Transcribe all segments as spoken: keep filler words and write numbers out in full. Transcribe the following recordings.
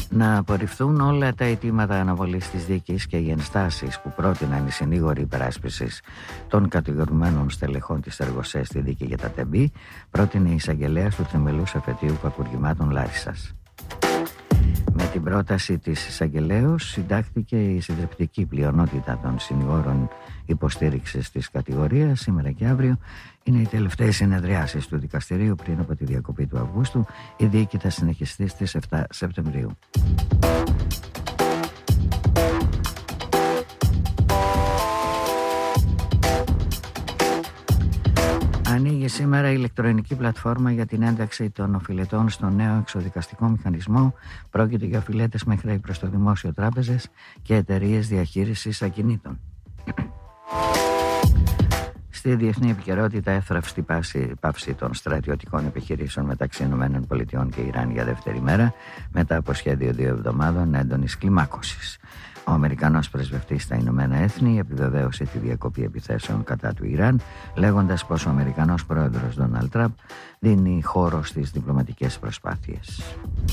Να απορριφθούν όλα τα αιτήματα αναβολής της δίκης και οι ενστάσεις που πρότειναν οι συνήγοροι υπεράσπισης των κατηγορουμένων στελεχών της Εργοσέ στη δίκη για τα Τεμπή, πρότεινε η εισαγγελέας του Τριμελούς Εφετείου Κακουργημάτων Λάρισσας. Με την πρόταση της εισαγγελέως συντάχθηκε η συντριπτική πλειονότητα των συνηγόρων υποστήριξης της κατηγορίας. Σήμερα και αύριο είναι οι τελευταίες συνεδριάσεις του δικαστηρίου πριν από τη διακοπή του Αυγούστου. Η δίκη θα συνεχιστεί στις επτά Σεπτεμβρίου. Ανοίγει σήμερα η ηλεκτρονική πλατφόρμα για την ένταξη των οφειλετών στο νέο εξοδικαστικό μηχανισμό. Πρόκειται για οφειλέτες με χρέη προς το δημόσιο, τράπεζες και εταιρείες διαχείρισης ακινήτων. Στη διεθνή επικαιρότητα, εύθραυστη πάυση των στρατιωτικών επιχειρήσεων μεταξύ ΗΠΑ και Ιράν για δεύτερη μέρα, μετά από σχέδιο δύο εβδομάδων έντονης κλιμάκωσης. Ο Αμερικανός πρεσβευτής στα Ηνωμένα Έθνη επιβεβαίωσε τη διακοπή επιθέσεων κατά του Ιράν, λέγοντας πως ο Αμερικανός πρόεδρος Ντόναλντ Τραμπ δίνει χώρο στις διπλωματικές προσπάθειες.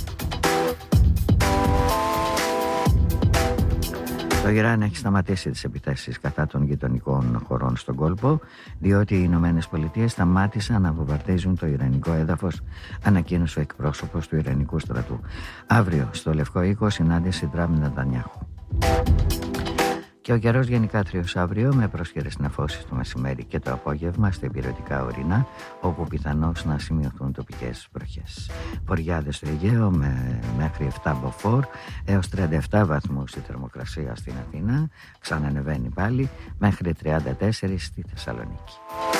Το Ιράν έχει σταματήσει τις επιθέσεις κατά των γειτονικών χωρών στον κόλπο, διότι οι Ηνωμένες Πολιτείες σταμάτησαν να βομβαρδίζουν το ιρανικό έδαφος, ανακοίνωσε ο εκπρόσωπος του Ιρανικού στρατού. Αύριο στο Λευκό Οίκο συνάντηση Τραμπ Νετανιάχου. Και ο καιρός γενικά τριος αύριο, με πρόσχερες νεφώσεις το μεσημέρι και το απόγευμα στα υπηρετικά ορεινά, όπου πιθανώς να σημειωθούν τοπικές βροχές. Βοριάδες στο Αιγαίο με μέχρι επτά μποφόρ έως τριάντα επτά βαθμούς η θερμοκρασία στην Αθήνα, ξανανεβαίνει πάλι μέχρι τριάντα τέσσερα στη Θεσσαλονίκη.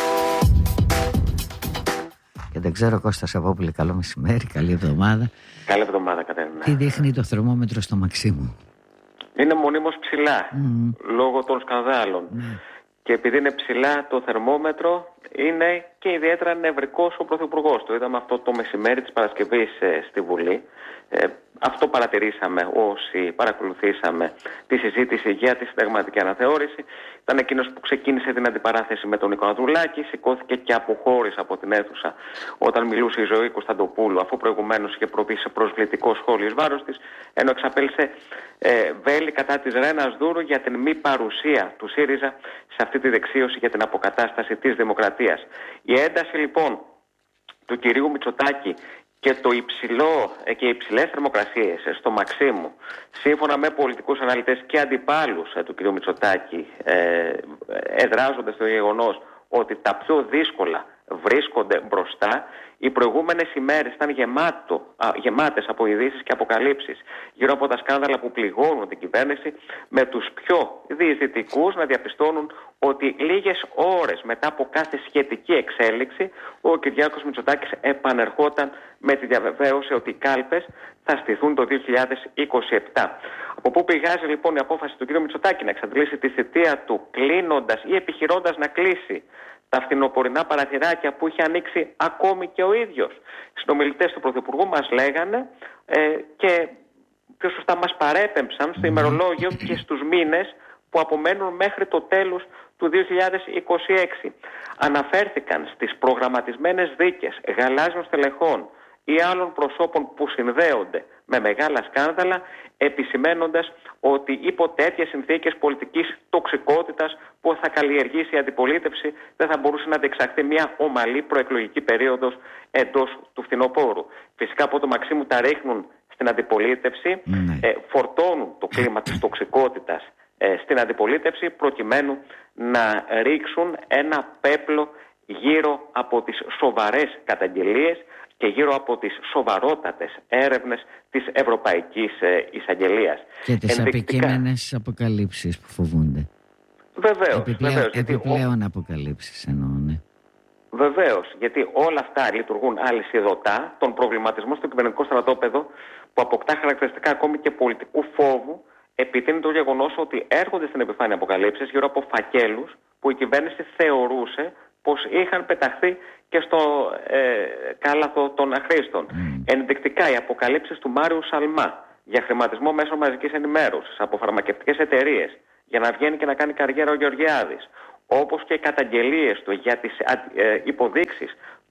Και δεν ξέρω, Κώστα Σαββόπουλε, καλό μεσημέρι, καλή εβδομάδα. Καλή εβδομάδα, Κατερίνα. Τι δείχνει το θερμόμετρο στο Μαξίμου? Είναι μονίμως ψηλά, mm. λόγω των σκανδάλων. Mm. Και επειδή είναι ψηλά το θερμόμετρο, είναι και ιδιαίτερα νευρικός ο Πρωθυπουργός. Το είδαμε αυτό το μεσημέρι της Παρασκευής ε, στη Βουλή. Ε, αυτό παρατηρήσαμε όσοι παρακολουθήσαμε τη συζήτηση για τη συνταγματική αναθεώρηση. Ήταν εκείνος που ξεκίνησε την αντιπαράθεση με τον Νίκο Ανδρουλάκη, σηκώθηκε και αποχώρησε από την αίθουσα όταν μιλούσε η Ζωή Κωνσταντοπούλου, αφού προηγουμένως είχε προβεί σε προσβλητικό σχόλιο εις βάρος της, ενώ εξαπέλυσε ε, βέλη κατά της Ρένας Δούρου για την μη παρουσία του ΣΥΡΙΖΑ σε αυτή τη δεξίωση για την αποκατάσταση της δημοκρατίας. Η ένταση λοιπόν του κυρίου Μητσοτάκη και το υψηλό και οι υψηλές θερμοκρασίες στο Μαξίμου, σύμφωνα με πολιτικούς αναλυτές και αντιπάλους του κ. Μητσοτάκη, ε, εδράζονται στο γεγονός ότι τα πιο δύσκολα βρίσκονται μπροστά. Οι προηγούμενες ημέρες ήταν γεμάτο, α, γεμάτες από ειδήσεις και αποκαλύψεις γύρω από τα σκάνδαλα που πληγώνουν την κυβέρνηση, με τους πιο διαισθητικούς να διαπιστώνουν ότι λίγες ώρες μετά από κάθε σχετική εξέλιξη ο Κυριάκος Μητσοτάκης επανερχόταν με τη διαβεβαίωση ότι οι κάλπες θα στηθούν το δύο χιλιάδες είκοσι επτά. Από πού πηγάζει λοιπόν η απόφαση του κ. Μητσοτάκη να εξαντλήσει τη θητεία του κλείνοντας ή επιχειρώντας να κλείσει τα φθινοπορεινά παραθυράκια που είχε ανοίξει ακόμη και ο ίδιος? Οι συνομιλητές του Πρωθυπουργού μας λέγανε ε, και πιο σωστά μας παρέπεμψαν στο ημερολόγιο και στους μήνες που απομένουν μέχρι το τέλος του δύο χιλιάδες είκοσι έξι. Αναφέρθηκαν στις προγραμματισμένες δίκες γαλάζιων στελεχών ή άλλων προσώπων που συνδέονται με μεγάλα σκάνδαλα, επισημένοντας ότι υπό τέτοιες συνθήκες πολιτικής τοξικότητας που θα καλλιεργήσει η αντιπολίτευση δεν θα μπορούσε να διεξαχθεί μια ομαλή προεκλογική περίοδος εντός του φθινοπόρου. Φυσικά από το Μαξίμου τα ρίχνουν στην αντιπολίτευση, mm. ε, φορτώνουν το κλίμα της τοξικότητας ε, στην αντιπολίτευση προκειμένου να ρίξουν ένα πέπλο γύρω από τις σοβαρές καταγγελίες και γύρω από τις σοβαρότατες έρευνες της Ευρωπαϊκής Εισαγγελίας. Και τις Ενδεικτικά... επικείμενες αποκαλύψεις που φοβούνται. Βεβαίως. Επιπλέον, βεβαίως επιπλέον ο... αποκαλύψεις εννοώ, ναι. Βεβαίως, γιατί όλα αυτά λειτουργούν αλυσιδωτά. Τον προβληματισμό στο κυβερνητικό στρατόπεδο, που αποκτά χαρακτηριστικά ακόμη και πολιτικού φόβου, επιτείνει το γεγονός ότι έρχονται στην επιφάνεια αποκαλύψεις γύρω από φακέλους που η κυβέρνηση θεωρούσε πως είχαν πεταχθεί και στο ε, κάλαθο των αχρήστων. Mm. Ενδεικτικά, οι αποκαλύψεις του Μάριου Σαλμά για χρηματισμό μέσω μαζικής ενημέρωσης από φαρμακευτικές εταιρείες για να βγαίνει και να κάνει καριέρα ο Γεωργιάδης, όπως και οι καταγγελίες του για τις ε, υποδείξεις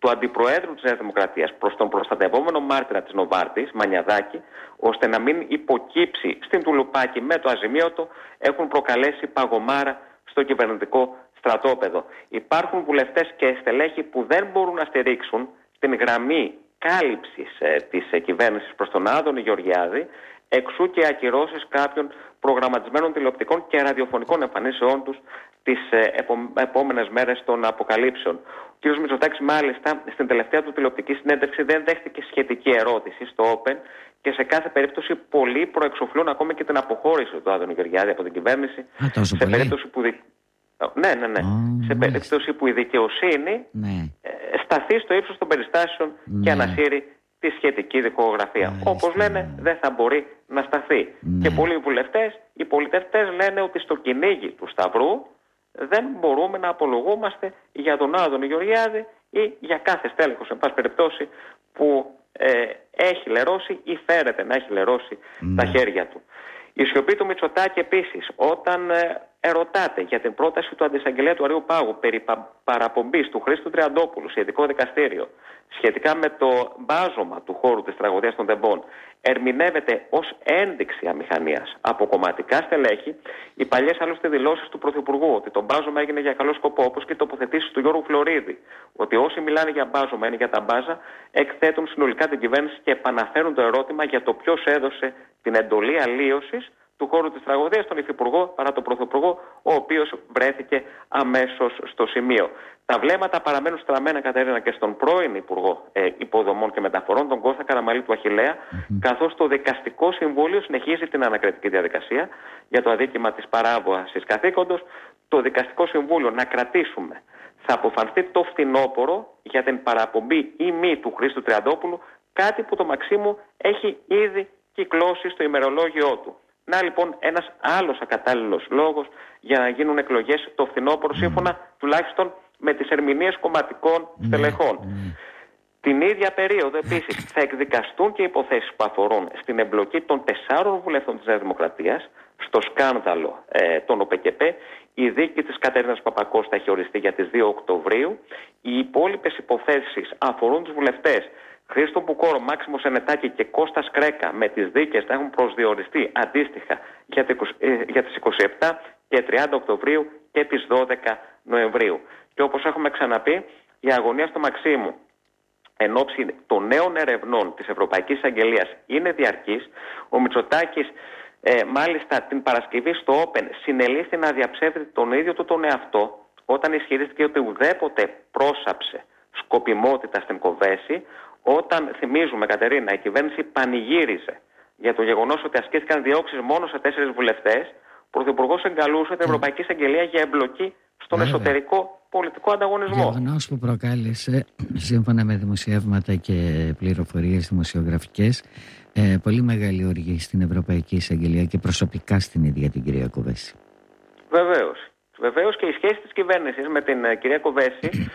του Αντιπροέδρου της Νέας Δημοκρατίας προς τον προστατευόμενο μάρτυρα της Νοβάρτης, Μανιαδάκη, ώστε να μην υποκύψει στην τουλουπάκι με το αζημίωτο, έχουν προκαλέσει παγωμάρα στο κυβερνητικό στρατόπεδο. Υπάρχουν βουλευτές και στελέχη που δεν μπορούν να στηρίξουν την γραμμή κάλυψης ε, της ε, κυβέρνησης προς τον Άδωνη Γεωργιάδη, εξού και ακυρώσεις κάποιων προγραμματισμένων τηλεοπτικών και ραδιοφωνικών εμφανίσεών τους τις ε, επο, επόμενες μέρες των αποκαλύψεων. Ο κ. Μητσοτάκης μάλιστα στην τελευταία του τηλεοπτική συνέντευξη δεν δέχτηκε σχετική ερώτηση στο Open και σε κάθε περίπτωση πολλοί προεξοφλούν ακόμα και την αποχώρηση του Άδωνη Γεωργιάδη από την κυβέρνηση. Α, σε πολύ. περίπτωση που... Ναι, ναι, ναι. Oh, σε περίπτωση που η δικαιοσύνη ναι. σταθεί στο ύψος των περιστάσεων ναι. και ανασύρει τη σχετική δικογραφία. Μάλιστα. Όπως λένε, δεν θα μπορεί να σταθεί. Ναι. Και πολλοί βουλευτές, οι πολιτευτές λένε ότι στο κυνήγι του Σταυρού δεν μπορούμε να απολογούμαστε για τον Άδωνη Γεωργιάδη ή για κάθε στέλεχος, εν πάση περιπτώσει, που ε, έχει λερώσει ή φέρεται να έχει λερώσει ναι. τα χέρια του. Η σιωπή του Μητσοτάκη επίσης, όταν ε, ερωτάται για την πρόταση του αντισαγγελέα του Αριού Πάγου περί πα, παραπομπής του Χρήστου Τριαντόπουλου σε ειδικό δικαστήριο σχετικά με το μπάζωμα του χώρου της τραγωδίας των Τεμπών, ερμηνεύεται ως ένδειξη αμηχανίας από κομματικά στελέχη, οι παλιές άλλωστε δηλώσεις του Πρωθυπουργού ότι το μπάζωμα έγινε για καλό σκοπό, όπως και οι τοποθετήσεις του Γιώργου Φλωρίδη, ότι όσοι μιλάνε για μπάζωμα είναι για τα μπάζα, εκθέτουν συνολικά την κυβέρνηση και επαναφέρουν το ερώτημα για το ποιος έδωσε την εντολή αλλίωσης του χώρου της τραγωδίας, τον Υφυπουργό παρά τον Πρωθυπουργό, ο οποίος βρέθηκε αμέσως στο σημείο. Τα βλέμματα παραμένουν στραμμένα, Κατερίνα, και στον πρώην Υπουργό ε, Υποδομών και Μεταφορών, τον Κώστα Καραμαλή του Αχιλλέα, mm-hmm. καθώς το Δικαστικό Συμβούλιο συνεχίζει την ανακριτική διαδικασία για το αδίκημα της παράβασης καθήκοντος. Το Δικαστικό Συμβούλιο, να κρατήσουμε, θα αποφανθεί το φθινόπωρο για την παραπομπή ή μη του Χρήστου Τριαντόπουλου, κάτι που το Μαξίμου έχει ήδη κυκλώσει στο ημερολόγιο του. Να λοιπόν ένας άλλος ακατάλληλος λόγος για να γίνουν εκλογές το φθινόπωρο, mm. σύμφωνα τουλάχιστον με τις ερμηνείες κομματικών στελεχών. Mm. Mm. Την ίδια περίοδο επίσης θα εκδικαστούν και υποθέσεις που αφορούν στην εμπλοκή των τεσσάρων βουλευτών της Νέας Δημοκρατίας στο σκάνδαλο ε, των ΟΠΕΚΕΠΕ. Η δίκη της Κατερίνας Παπακώστα έχει οριστεί για τις δύο Οκτωβρίου. Οι υπόλοιπες υποθέσεις αφορούν τους βουλευτές Χρήστο Μπουκόρο, Μάξιμο Σενετάκη και Κώστας Κρέκα, με τις δίκες θα έχουν προσδιοριστεί αντίστοιχα για τις είκοσι επτά και τριάντα Οκτωβρίου και τις δώδεκα Νοεμβρίου. Και όπως έχουμε ξαναπεί, η αγωνία στο Μαξίμου εν ώψη των νέων ερευνών της Ευρωπαϊκής Αγγελίας είναι διαρκής. Ο Μητσοτάκης ε, μάλιστα την Παρασκευή στο Open συνελήφθη να διαψεύδει τον ίδιο του τον εαυτό όταν ισχυρίστηκε ότι ουδέποτε πρόσαψε σκοπιμότητα στην Κοβέση, όταν, θυμίζουμε Κατερίνα, η κυβέρνηση πανηγύριζε για το γεγονός ότι ασκήθηκαν διώξεις μόνο σε τέσσερις βουλευτές, ο Πρωθυπουργός εγκαλούσε την Ευρωπαϊκή Εισαγγελία για εμπλοκή στον Βέβαια. εσωτερικό πολιτικό ανταγωνισμό. Γεγονός που προκάλεσε, σύμφωνα με δημοσιεύματα και πληροφορίες δημοσιογραφικές, ε, πολύ μεγάλη οργή στην Ευρωπαϊκή Εισαγγελία και προσωπικά στην ίδια την κυρία Κοβέση. Βεβαίως. Βεβαίως και οι σχέσεις της κυβέρνησης με την uh, κυρία Κοβέση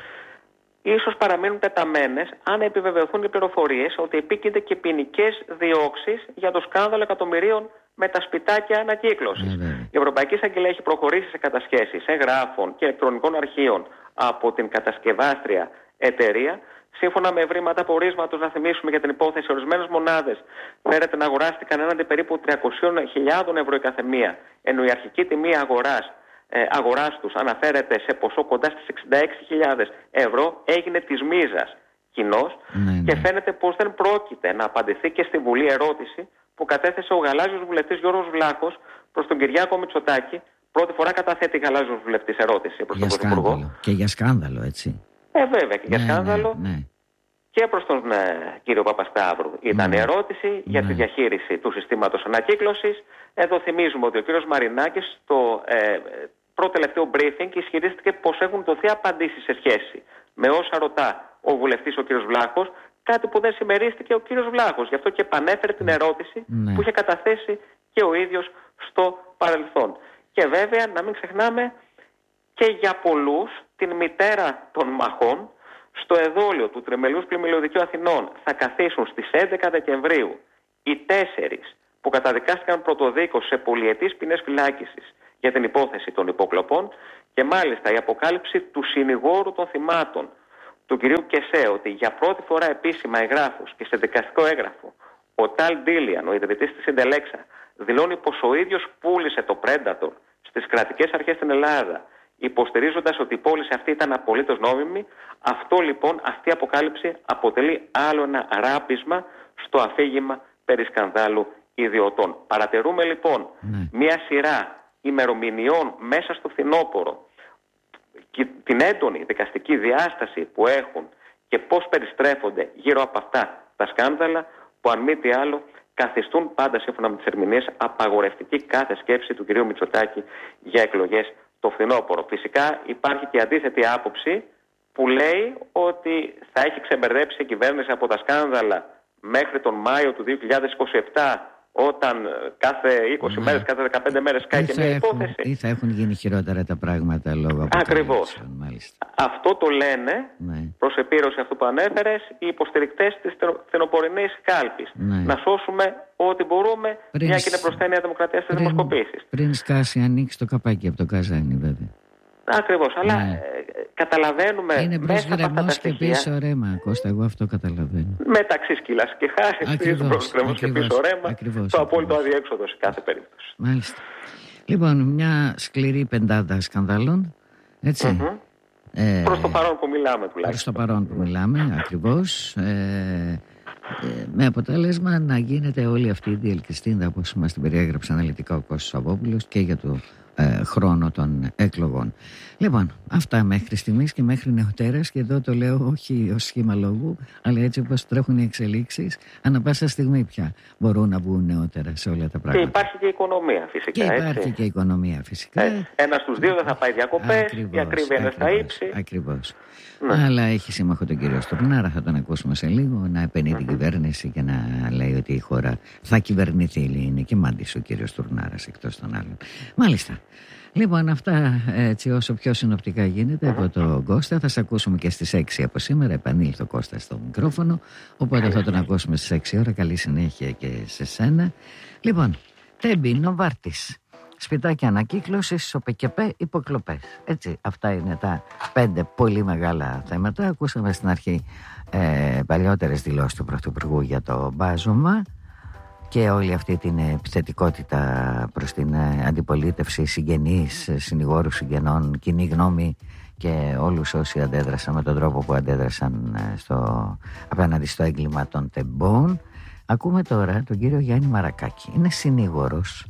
ίσως παραμείνουν τεταμένες αν επιβεβαιωθούν οι πληροφορίες ότι επίκυνται και ποινικές διώξεις για το σκάνδαλο εκατομμυρίων με τα σπιτάκια ανακύκλωσης. Mm-hmm. Η Ευρωπαϊκή Εισαγγελία έχει προχωρήσει σε κατασχέσεις εγγράφων και ηλεκτρονικών αρχείων από την κατασκευάστρια εταιρεία. Σύμφωνα με ευρήματα πορίσματος, να θυμίσουμε για την υπόθεση, ορισμένες μονάδες φέρεται να αγοράστηκαν έναντι περίπου τριακόσιες χιλιάδες ευρώ η καθεμία, ενώ η αρχική τιμή αγοράς Ε, αγοράς τους αναφέρεται σε ποσό κοντά στις εξήντα έξι χιλιάδες ευρώ, έγινε της μίζας κοινός ναι, ναι. και φαίνεται πως δεν πρόκειται να απαντηθεί και στη Βουλή ερώτηση που κατέθεσε ο γαλάζιος βουλευτής Γιώργος Βλάχος προς τον Κυριάκο Μητσοτάκη. Πρώτη φορά καταθέτει γαλάζιος βουλευτής ερώτηση προς για τον Πρωθυπουργό. Και για σκάνδαλο, έτσι. Ε, βέβαια, και ναι, για σκάνδαλο. Ναι, ναι. Και προς τον ε, κύριο Παπασταύρου ήταν ναι. η ερώτηση ναι. για τη διαχείριση του συστήματος ανακύκλωσης. Εδώ θυμίζουμε ότι ο κύριος Μαρινάκης στο ε, πρώτο τελευταίο briefing ισχυρίστηκε πως έχουν δοθεί απαντήσεις σε σχέση με όσα ρωτά ο βουλευτής ο κύριος Βλάχος, κάτι που δεν συμμερίστηκε ο κύριος Βλάχος. Γι' αυτό και επανέφερε την ερώτηση ναι. που είχε καταθέσει και ο ίδιος στο παρελθόν. Και βέβαια, να μην ξεχνάμε, και για πολλούς την μητέρα των μαχών στο εδόλιο του Τριμελούς Πλημμυλιωδικείου Αθηνών θα καθίσουν στις έντεκα Δεκεμβρίου οι τέσσερις που καταδικάστηκαν πρωτοδίκως σε πολυετής ποινές φυλάκισης για την υπόθεση των υποκλοπών, και μάλιστα η αποκάλυψη του συνηγόρου των θυμάτων, του κυρίου Κεσέ ότι για πρώτη φορά επίσημα εγγράφος και σε δικαστικό έγγραφο ο Ταλ Ντίλιαν, ο ιδρυτής της Συντελέξα, δηλώνει πως ο ίδιος πούλησε το Predator στις κρατικές αρχές στην Ελλάδα, υποστηρίζοντας ότι η πώληση αυτή ήταν απολύτως νόμιμη, αυτό λοιπόν, αυτή η αποκάλυψη αποτελεί άλλο ένα ράπισμα στο αφήγημα περί σκανδάλου ιδιωτών. Παρατηρούμε λοιπόν ναι. μια σειρά ημερομηνιών μέσα στο φθινόπωρο και την έντονη δικαστική διάσταση που έχουν και πώς περιστρέφονται γύρω από αυτά τα σκάνδαλα, που αν μη τι άλλο καθιστούν πάντα σύμφωνα με τις ερμηνείες απαγορευτική κάθε σκέψη του κυρίου Μητσοτάκη για εκλογές το φθινόπωρο. Φυσικά υπάρχει και αντίθετη άποψη που λέει ότι θα έχει ξεμπερδέψει η κυβέρνηση από τα σκάνδαλα μέχρι τον Μάιο του δύο χιλιάδες είκοσι επτά, όταν κάθε είκοσι ναι. μέρες, κάθε δεκαπέντε μέρες κάει και μια υπόθεση. Ή θα έχουν γίνει χειρότερα τα πράγματα λόγω από Ακριβώς. Αυτό το λένε, ναι. προς επίρρωση αυτού που ανέφερες, οι υποστηρικτές της φθινοπορεινής κάλπης. Ναι. Να σώσουμε ό,τι μπορούμε, πριν, μια και είναι μπροστά η Νέα Δημοκρατία στις δημοσκοπήσεις. Πριν σκάσει, ανοίξει το καπάκι από το καζάνι, βέβαια. Ακριβώς, αλλά ναι. ε, καταλαβαίνουμε είναι μπρος γκρεμός και πίσω ρέμα, Κώστα, εγώ αυτό καταλαβαίνω. Μεταξύ σκύλας και χάρης, μπρος γκρεμός και πίσω ρέμα, ακριβώς, το απόλυτο αδιέξοδο σε κάθε περίπτωση. Μάλιστα. Λοιπόν, μια σκληρή πεντάδα σκανδάλων, έτσι. Mm-hmm. Ε, προς το παρόν που μιλάμε τουλάχιστον. Προς το παρόν που μιλάμε, ακριβώς. Ε, ε, με αποτέλεσμα να γίνεται όλη αυτή η διελκυστίνδα, όπως μας την περιέγραψε αναλυτικά ο Κώστας Σαββόπουλος, και για το ε, χρόνο των εκλογών. Λοιπόν, αυτά μέχρι στιγμής και μέχρι νεοτέρας, και εδώ το λέω όχι ως σχήμα λόγου, αλλά έτσι όπως τρέχουν οι εξελίξεις, ανά πάσα στιγμή πια μπορούν να μπουν νεότερα σε όλα τα πράγματα. Και υπάρχει και η οικονομία φυσικά. Και υπάρχει έτσι. και η οικονομία φυσικά. Ε, ένας στους δύο δεν θα πάει διακοπές, η ακρίβεια είναι στα ύψη. Ακριβώς. Ναι. Αλλά έχει σύμμαχο τον κύριο Στουρνάρα, θα τον ακούσουμε σε λίγο, να επενεί mm-hmm. την κυβέρνηση και να λέει ότι η χώρα θα κυβερνηθεί. Είναι και μάντης ο κύριος Στουρνάρας εκτός των άλλων. Μάλιστα. Λοιπόν, αυτά έτσι όσο πιο συνοπτικά γίνεται mm-hmm. από τον Κώστα. Θα σε ακούσουμε και στις έξι από σήμερα. Επανήλθε ο Κώστας στο μικρόφωνο. Οπότε θα τον ακούσουμε στις έξι ώρα. Καλή συνέχεια και σε σένα. Λοιπόν, Τέμπη, Νοβάρτης. Σπιτάκια ανακύκλωσης, ΟΠΕΚΕΠΕ, υποκλοπές. Έτσι, αυτά είναι τα πέντε πολύ μεγάλα θέματα. Ακούσαμε στην αρχή ε, παλιότερες δηλώσεις του Πρωθυπουργού για το μπάζωμα και όλη αυτή την επιθετικότητα προς την αντιπολίτευση, συγγενείς, συνηγόρους συγγενών, κοινή γνώμη και όλους όσοι αντέδρασαν με τον τρόπο που αντέδρασαν στο, απέναντι στο έγκλημα των τεμπών. Ακούμε τώρα τον κύριο Γιάννη Μαρακάκη. Είναι συνήγορος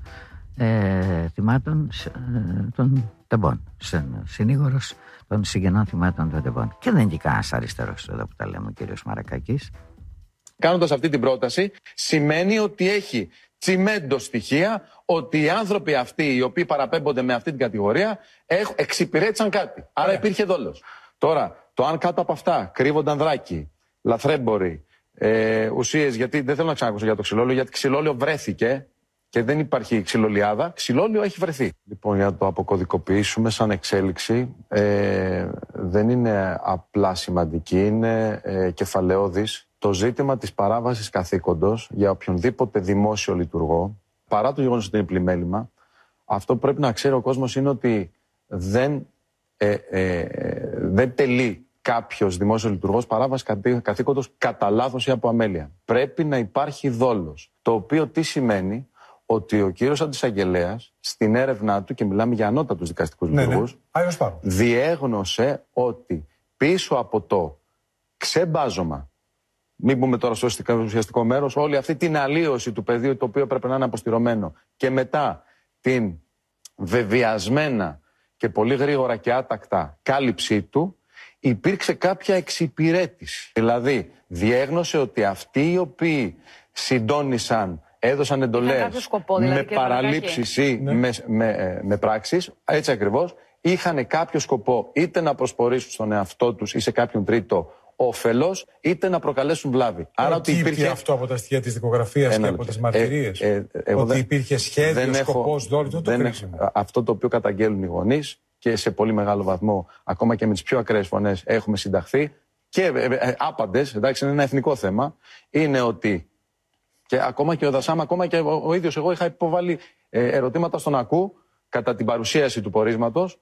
Ε, θυμάτων ε, των τεμπών, συνήγορος των συγγενών θυμάτων των τεμπών. Και δεν είναι και κανένας αριστερός εδώ που τα λέμε, ο κύριος Μαρακάκης. Κάνοντας αυτή την πρόταση, σημαίνει ότι έχει τσιμέντο στοιχεία ότι οι άνθρωποι αυτοί οι οποίοι παραπέμπονται με αυτή την κατηγορία έχ, εξυπηρέτησαν κάτι. Άρα yeah. υπήρχε δόλος. Τώρα, το αν κάτω από αυτά κρύβονταν δράκοι, λαθρέμποροι, ε, ουσίες, γιατί δεν θέλω να ξανακούσω για το ξυλόλαιο, γιατί ξυλόλαιο βρέθηκε. Και δεν υπάρχει ξυλολιάδα, ξυλόλαιο έχει βρεθεί. Λοιπόν, για να το αποκωδικοποιήσουμε σαν εξέλιξη, ε, δεν είναι απλά σημαντική, είναι ε, κεφαλαιώδης. Το ζήτημα της παράβασης καθήκοντος για οποιονδήποτε δημόσιο λειτουργό, παρά το γεγονός ότι είναι πλημέλημα, αυτό που πρέπει να ξέρει ο κόσμος είναι ότι δεν, ε, ε, δεν τελεί κάποιος δημόσιος λειτουργός παράβαση καθήκοντος κατά λάθος ή από αμέλεια. Πρέπει να υπάρχει δόλος. Το οποίο τι σημαίνει? Ότι ο κύριος Αντισαγγελέας στην έρευνά του, και μιλάμε για ανώτατους δικαστικούς ναι, λειτουργούς, ναι. διέγνωσε ότι πίσω από το ξεμπάζωμα, μην πούμε τώρα στο ουσιαστικό μέρος, όλη αυτή την αλλίωση του πεδίου το οποίο πρέπει να είναι αποστηρωμένο και μετά την βεβαιασμένα και πολύ γρήγορα και άτακτα κάλυψή του, υπήρξε κάποια εξυπηρέτηση. Δηλαδή, διέγνωσε ότι αυτοί οι οποίοι συντόνισαν, έδωσαν εντολές σκοπό, δηλαδή, με παραλήψεις ή ναι. με, με, με πράξεις, έτσι ακριβώς, είχαν κάποιο σκοπό είτε να προσπορήσουν στον εαυτό τους ή σε κάποιον τρίτο όφελος, είτε να προκαλέσουν βλάβη. Άρα ότι υπήρχε αυτό από τα στοιχεία της δικογραφίας και από τις μαρτυρίες, ε, ε, ε, ότι υπήρχε σχέδιο, σκοπός, δόλιο, το κρίσιμο. Αυτό το οποίο καταγγέλνουν οι γονείς και σε πολύ μεγάλο βαθμό, ακόμα και με τις πιο ακραίες φωνές, έχουμε συνταχθεί και ε, ε, άπαντες, εντάξει, είναι ένα εθνικό θέμα, είναι ότι και ακόμα και ο Δασάμ, ακόμα και ο, ο ίδιος εγώ είχα υποβάλει ε, ερωτήματα στον ΑΚΟΥ κατά την παρουσίαση του πορίσματος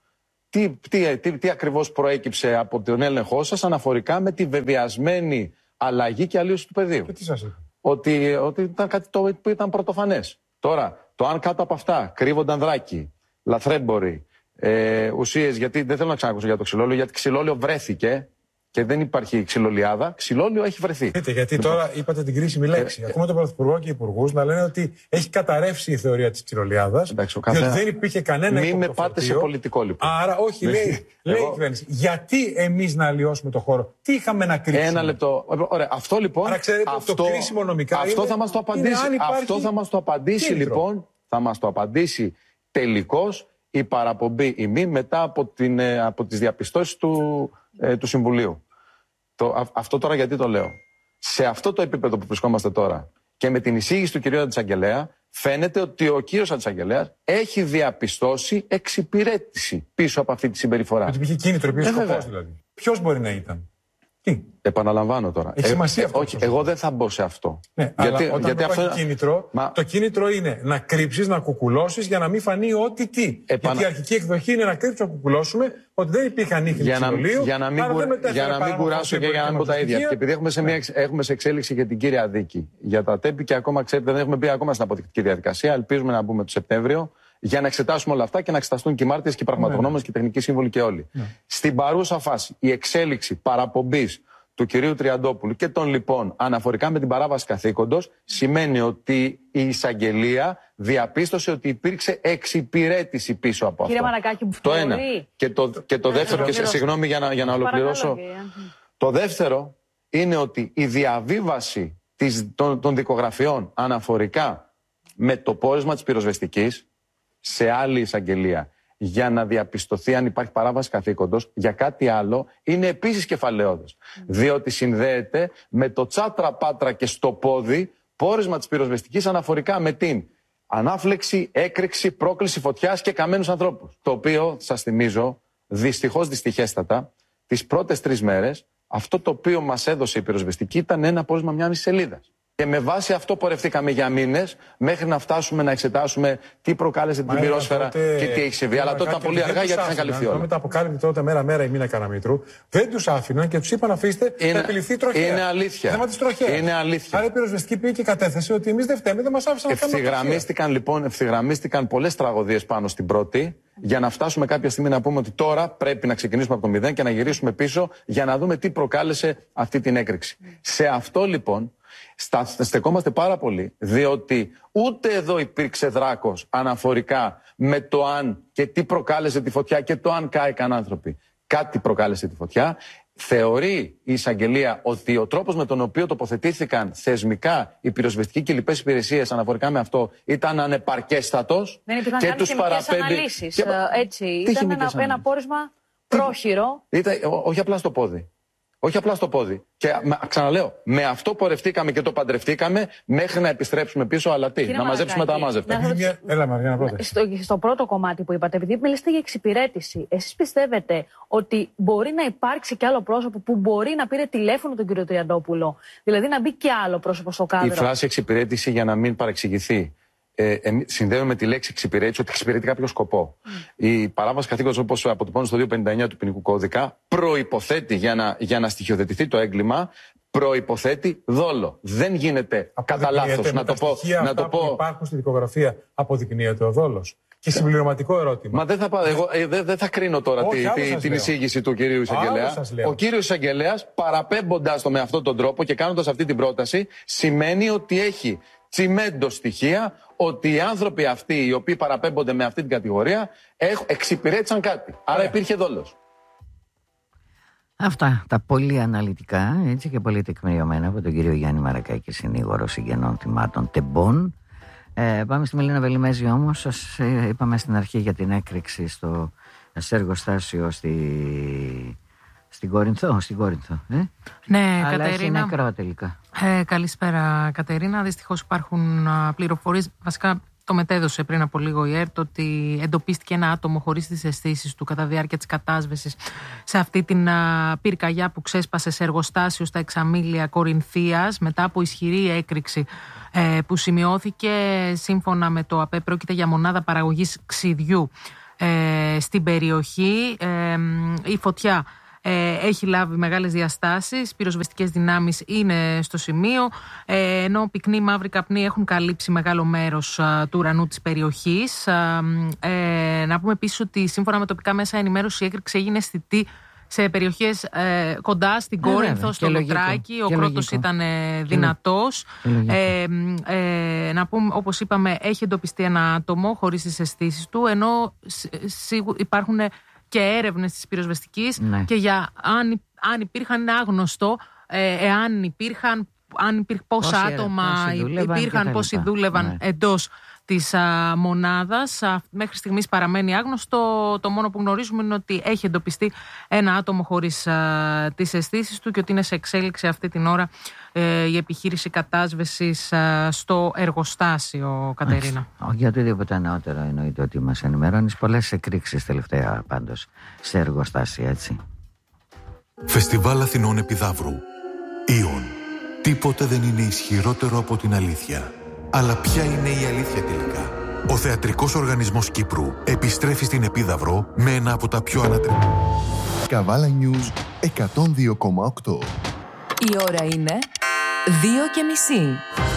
τι, τι, τι, τι ακριβώς προέκυψε από τον έλεγχό σας αναφορικά με τη βεβαιασμένη αλλαγή και αλλίωση του πεδίου. Και τι σας είπε? Ότι, ότι ήταν κάτι το που ήταν πρωτοφανές. Τώρα, το αν κάτω από αυτά κρύβονταν δράκοι, λαθρέμποροι, ε, ουσίες, γιατί δεν θέλω να ξανακούσω για το ξυλόλαιο, γιατί ξυλόλαιο βρέθηκε και δεν υπάρχει ξυλολιάδα. Ξυλόλαιο έχει βρεθεί. Είτε, γιατί λοιπόν, τώρα είπατε την κρίσιμη λέξη. Ε, Ακούμε τον Πρωθυπουργό και υπουργούς να λένε ότι έχει καταρρεύσει η θεωρία της ξυλολιάδας. Εντάξει, διότι καθένα... δεν υπήρχε κανένα Μην με πάτε σε πολιτικό λοιπόν. Άρα, όχι, λέει, λέει η κυβέρνηση. Γιατί εμείς να αλλοιώσουμε το χώρο, τι είχαμε να κρύψουμε? Ένα λεπτό. Ωραία, αυτό λοιπόν. Άρα, ξέρετε, αυτό, το κρίσιμο νομικά αυτό είναι, θα μας το απαντήσει. Αυτό θα μας το απαντήσει λοιπόν. Θα μας το απαντήσει τελικώς η παραπομπή ημί μετά από, την, από τις διαπιστώσεις του, ε, του Συμβουλίου. Το, α, αυτό τώρα γιατί το λέω? Σε αυτό το επίπεδο που βρισκόμαστε τώρα και με την εισήγηση του κυρίου Αντισαγγελέα, φαίνεται ότι ο κύριος Αντισαγγελέας έχει διαπιστώσει εξυπηρέτηση πίσω από αυτή τη συμπεριφορά. Ότι υπήρχε κίνητρο, υπήρχε σκοπός δηλαδή. Ποιος μπορεί να ήταν? Τι? Επαναλαμβάνω τώρα. Έχει σημασία ε, αυτό. Όχι, εγώ δεν θα μπω σε αυτό. Ναι, γιατί, αλλά όταν γιατί αυτό είναι... κίνητρο, Μα... το κίνητρο είναι να κρύψεις, να κουκουλώσεις για να μην φανεί ό,τι τι. Επανα... Γιατί η αρχική εκδοχή είναι να κρύψουμε, να κουκουλώσουμε ότι δεν υπήρχαν ίχνη ξυλολίου. Για να μην, κου... για να μην κουράσω και για να μην πω τα ίδια. Και επειδή έχουμε σε, μια... έχουμε σε εξέλιξη για την κύρια δίκη για τα τέμπη και ακόμα ξέρετε δεν έχουμε μπει ακόμα στην αποδεικτική διαδικασία. Ελπίζουμε να μπούμε το Σεπτέμβριο για να εξετάσουμε όλα αυτά και να εξεταστούν και οι μάρτυρες και οι πραγματογνώμονες και οι τεχνικοί σύμβολοι και όλοι. Στην παρούσα φάση η εξέλιξη παραπομπής του κυρίου Τριαντόπουλου και των λοιπόν αναφορικά με την παράβαση καθήκοντος σημαίνει ότι η εισαγγελία διαπίστωσε ότι υπήρξε εξυπηρέτηση πίσω από αυτό. Κύριε Μαρακάκη, το ένα. Και το, και το δεύτερο, και συγγνώμη για να, για να ολοκληρώσω. Το δεύτερο είναι ότι η διαβίβαση της, των, των δικογραφιών αναφορικά με το πόρισμα της πυροσβεστικής σε άλλη εισαγγελία για να διαπιστωθεί αν υπάρχει παράβαση καθήκοντος για κάτι άλλο, είναι επίσης κεφαλαιώδες. Mm. Διότι συνδέεται με το τσάτρα πάτρα και στο πόδι πόρισμα της πυροσβεστικής αναφορικά με την ανάφλεξη, έκρηξη, πρόκληση φωτιάς και καμένους ανθρώπους. Το οποίο, σας θυμίζω, δυστυχώς δυστυχέστατα, τις πρώτες τρεις μέρες, αυτό το οποίο μας έδωσε η πυροσβεστική ήταν ένα πόρισμα μια μισή σελίδας. Και με βάση αυτό πορευτήκαμε για μήνες μέχρι να φτάσουμε να εξετάσουμε τι προκάλεσε την πυρόσφαιρα τότε... και τι έχει συμβεί. Αλλά τότε ήταν πολύ αργά γιατί είχαν καλυφθεί όλα. Μετά αποκάλυπτε τότε μέρα-μέρα η Μίνα Καραμήτρου, δεν τους άφηναν και τους είπαν αφήστε να επιληφθεί τροχέα. Είναι αλήθεια. Θέμα της τροχέας. Είναι αλήθεια. Άρα η πυροσβεστική πήγε και κατέθεσε ότι εμείς δεν φταίμε, δεν μας άφησαν να κάνουμε. Ευθυγραμμίστηκαν λοιπόν, ευθυγραμμίστηκαν πολλές τραγωδίες πάνω στην πρώτη. Για να φτάσουμε κάποια στιγμή να πούμε ότι τώρα πρέπει να ξεκινήσουμε από το μηδέν και να γυρίσουμε πίσω για να δούμε τι προκάλεσε αυτή την έκρηξη. Mm. Σε αυτό λοιπόν στεκόμαστε πάρα πολύ, διότι ούτε εδώ υπήρξε δράκος αναφορικά με το αν και τι προκάλεσε τη φωτιά και το αν κάηκαν άνθρωποι. Κάτι προκάλεσε τη φωτιά. Θεωρεί η εισαγγελία ότι ο τρόπος με τον οποίο τοποθετήθηκαν θεσμικά οι πυροσβεστικοί και οι λοιπές υπηρεσίες αναφορικά με αυτό ήταν ανεπαρκέστατος. Δεν υπήρχαν και τους παραπέμπει. Αναλύσεις, και... έτσι. Τι ήταν ένα, ένα πόρισμα πρόχειρο. Ήταν, ό, όχι απλά στο πόδι. Όχι απλά στο πόδι. Και ξαναλέω, με αυτό πορευτήκαμε και το παντρευτήκαμε μέχρι να επιστρέψουμε πίσω, αλλά τι, να μαζέψουμε τα αμάζευτα. Έλα, Μαριάννα, πρώτα. Στο, στο πρώτο κομμάτι που είπατε, επειδή μιλήσατε για εξυπηρέτηση, εσείς πιστεύετε ότι μπορεί να υπάρξει και άλλο πρόσωπο που μπορεί να πήρε τηλέφωνο τον κύριο Τριαντόπουλο, δηλαδή να μπει και άλλο πρόσωπο στο κάδρο? Η φράση εξυπηρέτηση, για να μην παρεξηγηθεί, Ε, ε, συνδέουμε με τη λέξη εξυπηρέτηση ότι εξυπηρετεί κάποιο σκοπό. Mm. Η παράβαση καθήκοντος, όπως αποτυπώνει στο διακόσια πενήντα εννιά του ποινικού κώδικα, προϋποθέτει για να, για να στοιχειοθετηθεί το έγκλημα, προϋποθέτει δόλο. Δεν γίνεται κατά λάθος. Να το πω. Να το πω. Που υπάρχουν στη δικογραφία, αποδεικνύεται ο δόλος. Και συμπληρωματικό ερώτημα. Μα δεν θα, εγώ, ε, δεν, δεν θα κρίνω τώρα Όχι, τη, τη, την εισήγηση του κυρίου εισαγγελέα. Ο κύριος εισαγγελέας, παραπέμποντας το με αυτόν τον τρόπο και κάνοντας αυτή την πρόταση, σημαίνει ότι έχει τσιμέντο στοιχεία ότι οι άνθρωποι αυτοί οι οποίοι παραπέμπονται με αυτή την κατηγορία έχ, εξυπηρέτησαν κάτι. Άρα υπήρχε δόλος. Αυτά τα πολύ αναλυτικά, έτσι και πολύ τεκμηριωμένα από τον κύριο Γιάννη Μαρακάκη, συνήγορο συγγενών θυμάτων τεμπών. Ε, πάμε στη Μελίνα Βελιμέζη όμως. Σας ε, είπαμε στην αρχή για την έκρηξη στο σε εργοστάσιο στη... Στην Κόρινθο, στην Κόρινθο. Ε? Ναι, αλλά Κατερίνα. Είναι νεκρό τελικά. Ε, καλησπέρα, Κατερίνα. Δυστυχώς υπάρχουν πληροφορίες. Βασικά το μετέδωσε πριν από λίγο η ΕΡΤ ότι εντοπίστηκε ένα άτομο χωρίς τις αισθήσεις του κατά διάρκεια της κατάσβεσης σε αυτή την α, πυρκαγιά που ξέσπασε σε εργοστάσιο στα Εξαμήλια Κορινθίας μετά από ισχυρή έκρηξη ε, που σημειώθηκε. Σύμφωνα με το ΑΠΕ πρόκειται για μονάδα παραγωγής ξυδιού. ε, στην περιοχή. Ε, η φωτιά ε, έχει λάβει μεγάλες διαστάσεις, πυροσβεστικές δυνάμεις είναι στο σημείο, ε, ενώ πυκνοί μαύροι καπνοί έχουν καλύψει μεγάλο μέρος α, του ουρανού της περιοχής. Α, ε, να πούμε επίσης ότι σύμφωνα με τοπικά μέσα ενημέρωση, η έκρηξη έγινε αισθητή σε περιοχές ε, κοντά στην Κόρινθο, στο Λουτράκι. Ο κρότος ήταν ε, δυνατός. Ε, ε, να πούμε, όπως είπαμε, έχει εντοπιστεί ένα άτομο χωρίς τις αισθήσεις του, ενώ σίγου, υπάρχουν και έρευνες της πυροσβεστικής, ναι, και για αν, αν υπήρχαν, είναι άγνωστο, ε, εάν υπήρχαν, αν υπήρχαν πόσα πόσοι άτομα πόσοι υπήρχαν, πόσοι δούλευαν, ναι, εντός της α, μονάδας. Α, μέχρι στιγμής παραμένει άγνωστο. Το μόνο που γνωρίζουμε είναι ότι έχει εντοπιστεί ένα άτομο χωρίς α, τις αισθήσεις του και ότι είναι σε εξέλιξη αυτή την ώρα ε, η επιχείρηση κατάσβεσης α, στο εργοστάσιο, Κατερίνα. Για οτιδήποτε νεότερο εννοείται ότι μας ενημερώνεις. Πολλές εκρήξεις τελευταία πάντως σε εργοστάσια, έτσι. Φεστιβάλ Αθηνών Επιδαύρου. Ιον. Τίποτε δεν είναι ισχυρότερο από την αλήθεια. Αλλά ποια είναι η αλήθεια τελικά? Ο Θεατρικός Οργανισμός Κύπρου επιστρέφει στην Επίδαυρο με ένα από τα πιο ανατρεπτικά. Καβάλα News εκατόν δύο κόμμα οκτώ. Η ώρα είναι δύο και μισή.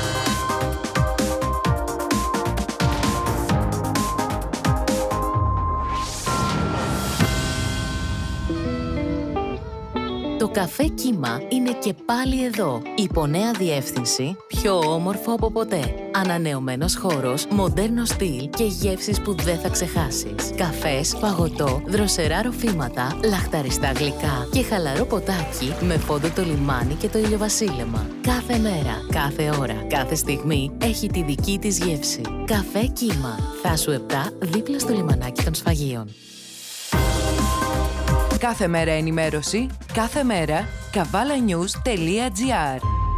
Το καφέ Κύμα είναι και πάλι εδώ. Υπό νέα διεύθυνση, πιο όμορφο από ποτέ. Ανανεωμένος χώρος, μοντέρνο στυλ και γεύσεις που δεν θα ξεχάσεις. Καφές, παγωτό, δροσερά ροφήματα, λαχταριστά γλυκά και χαλαρό ποτάκι με φόντο το λιμάνι και το ηλιοβασίλεμα. Κάθε μέρα, κάθε ώρα, κάθε στιγμή έχει τη δική της γεύση. Καφέ Κύμα. Θάσου επτά, δίπλα στο λιμανάκι των Σφαγείων. Κάθε μέρα ενημέρωση, κάθε μέρα καβάλα νιους τελεία τζι άρ.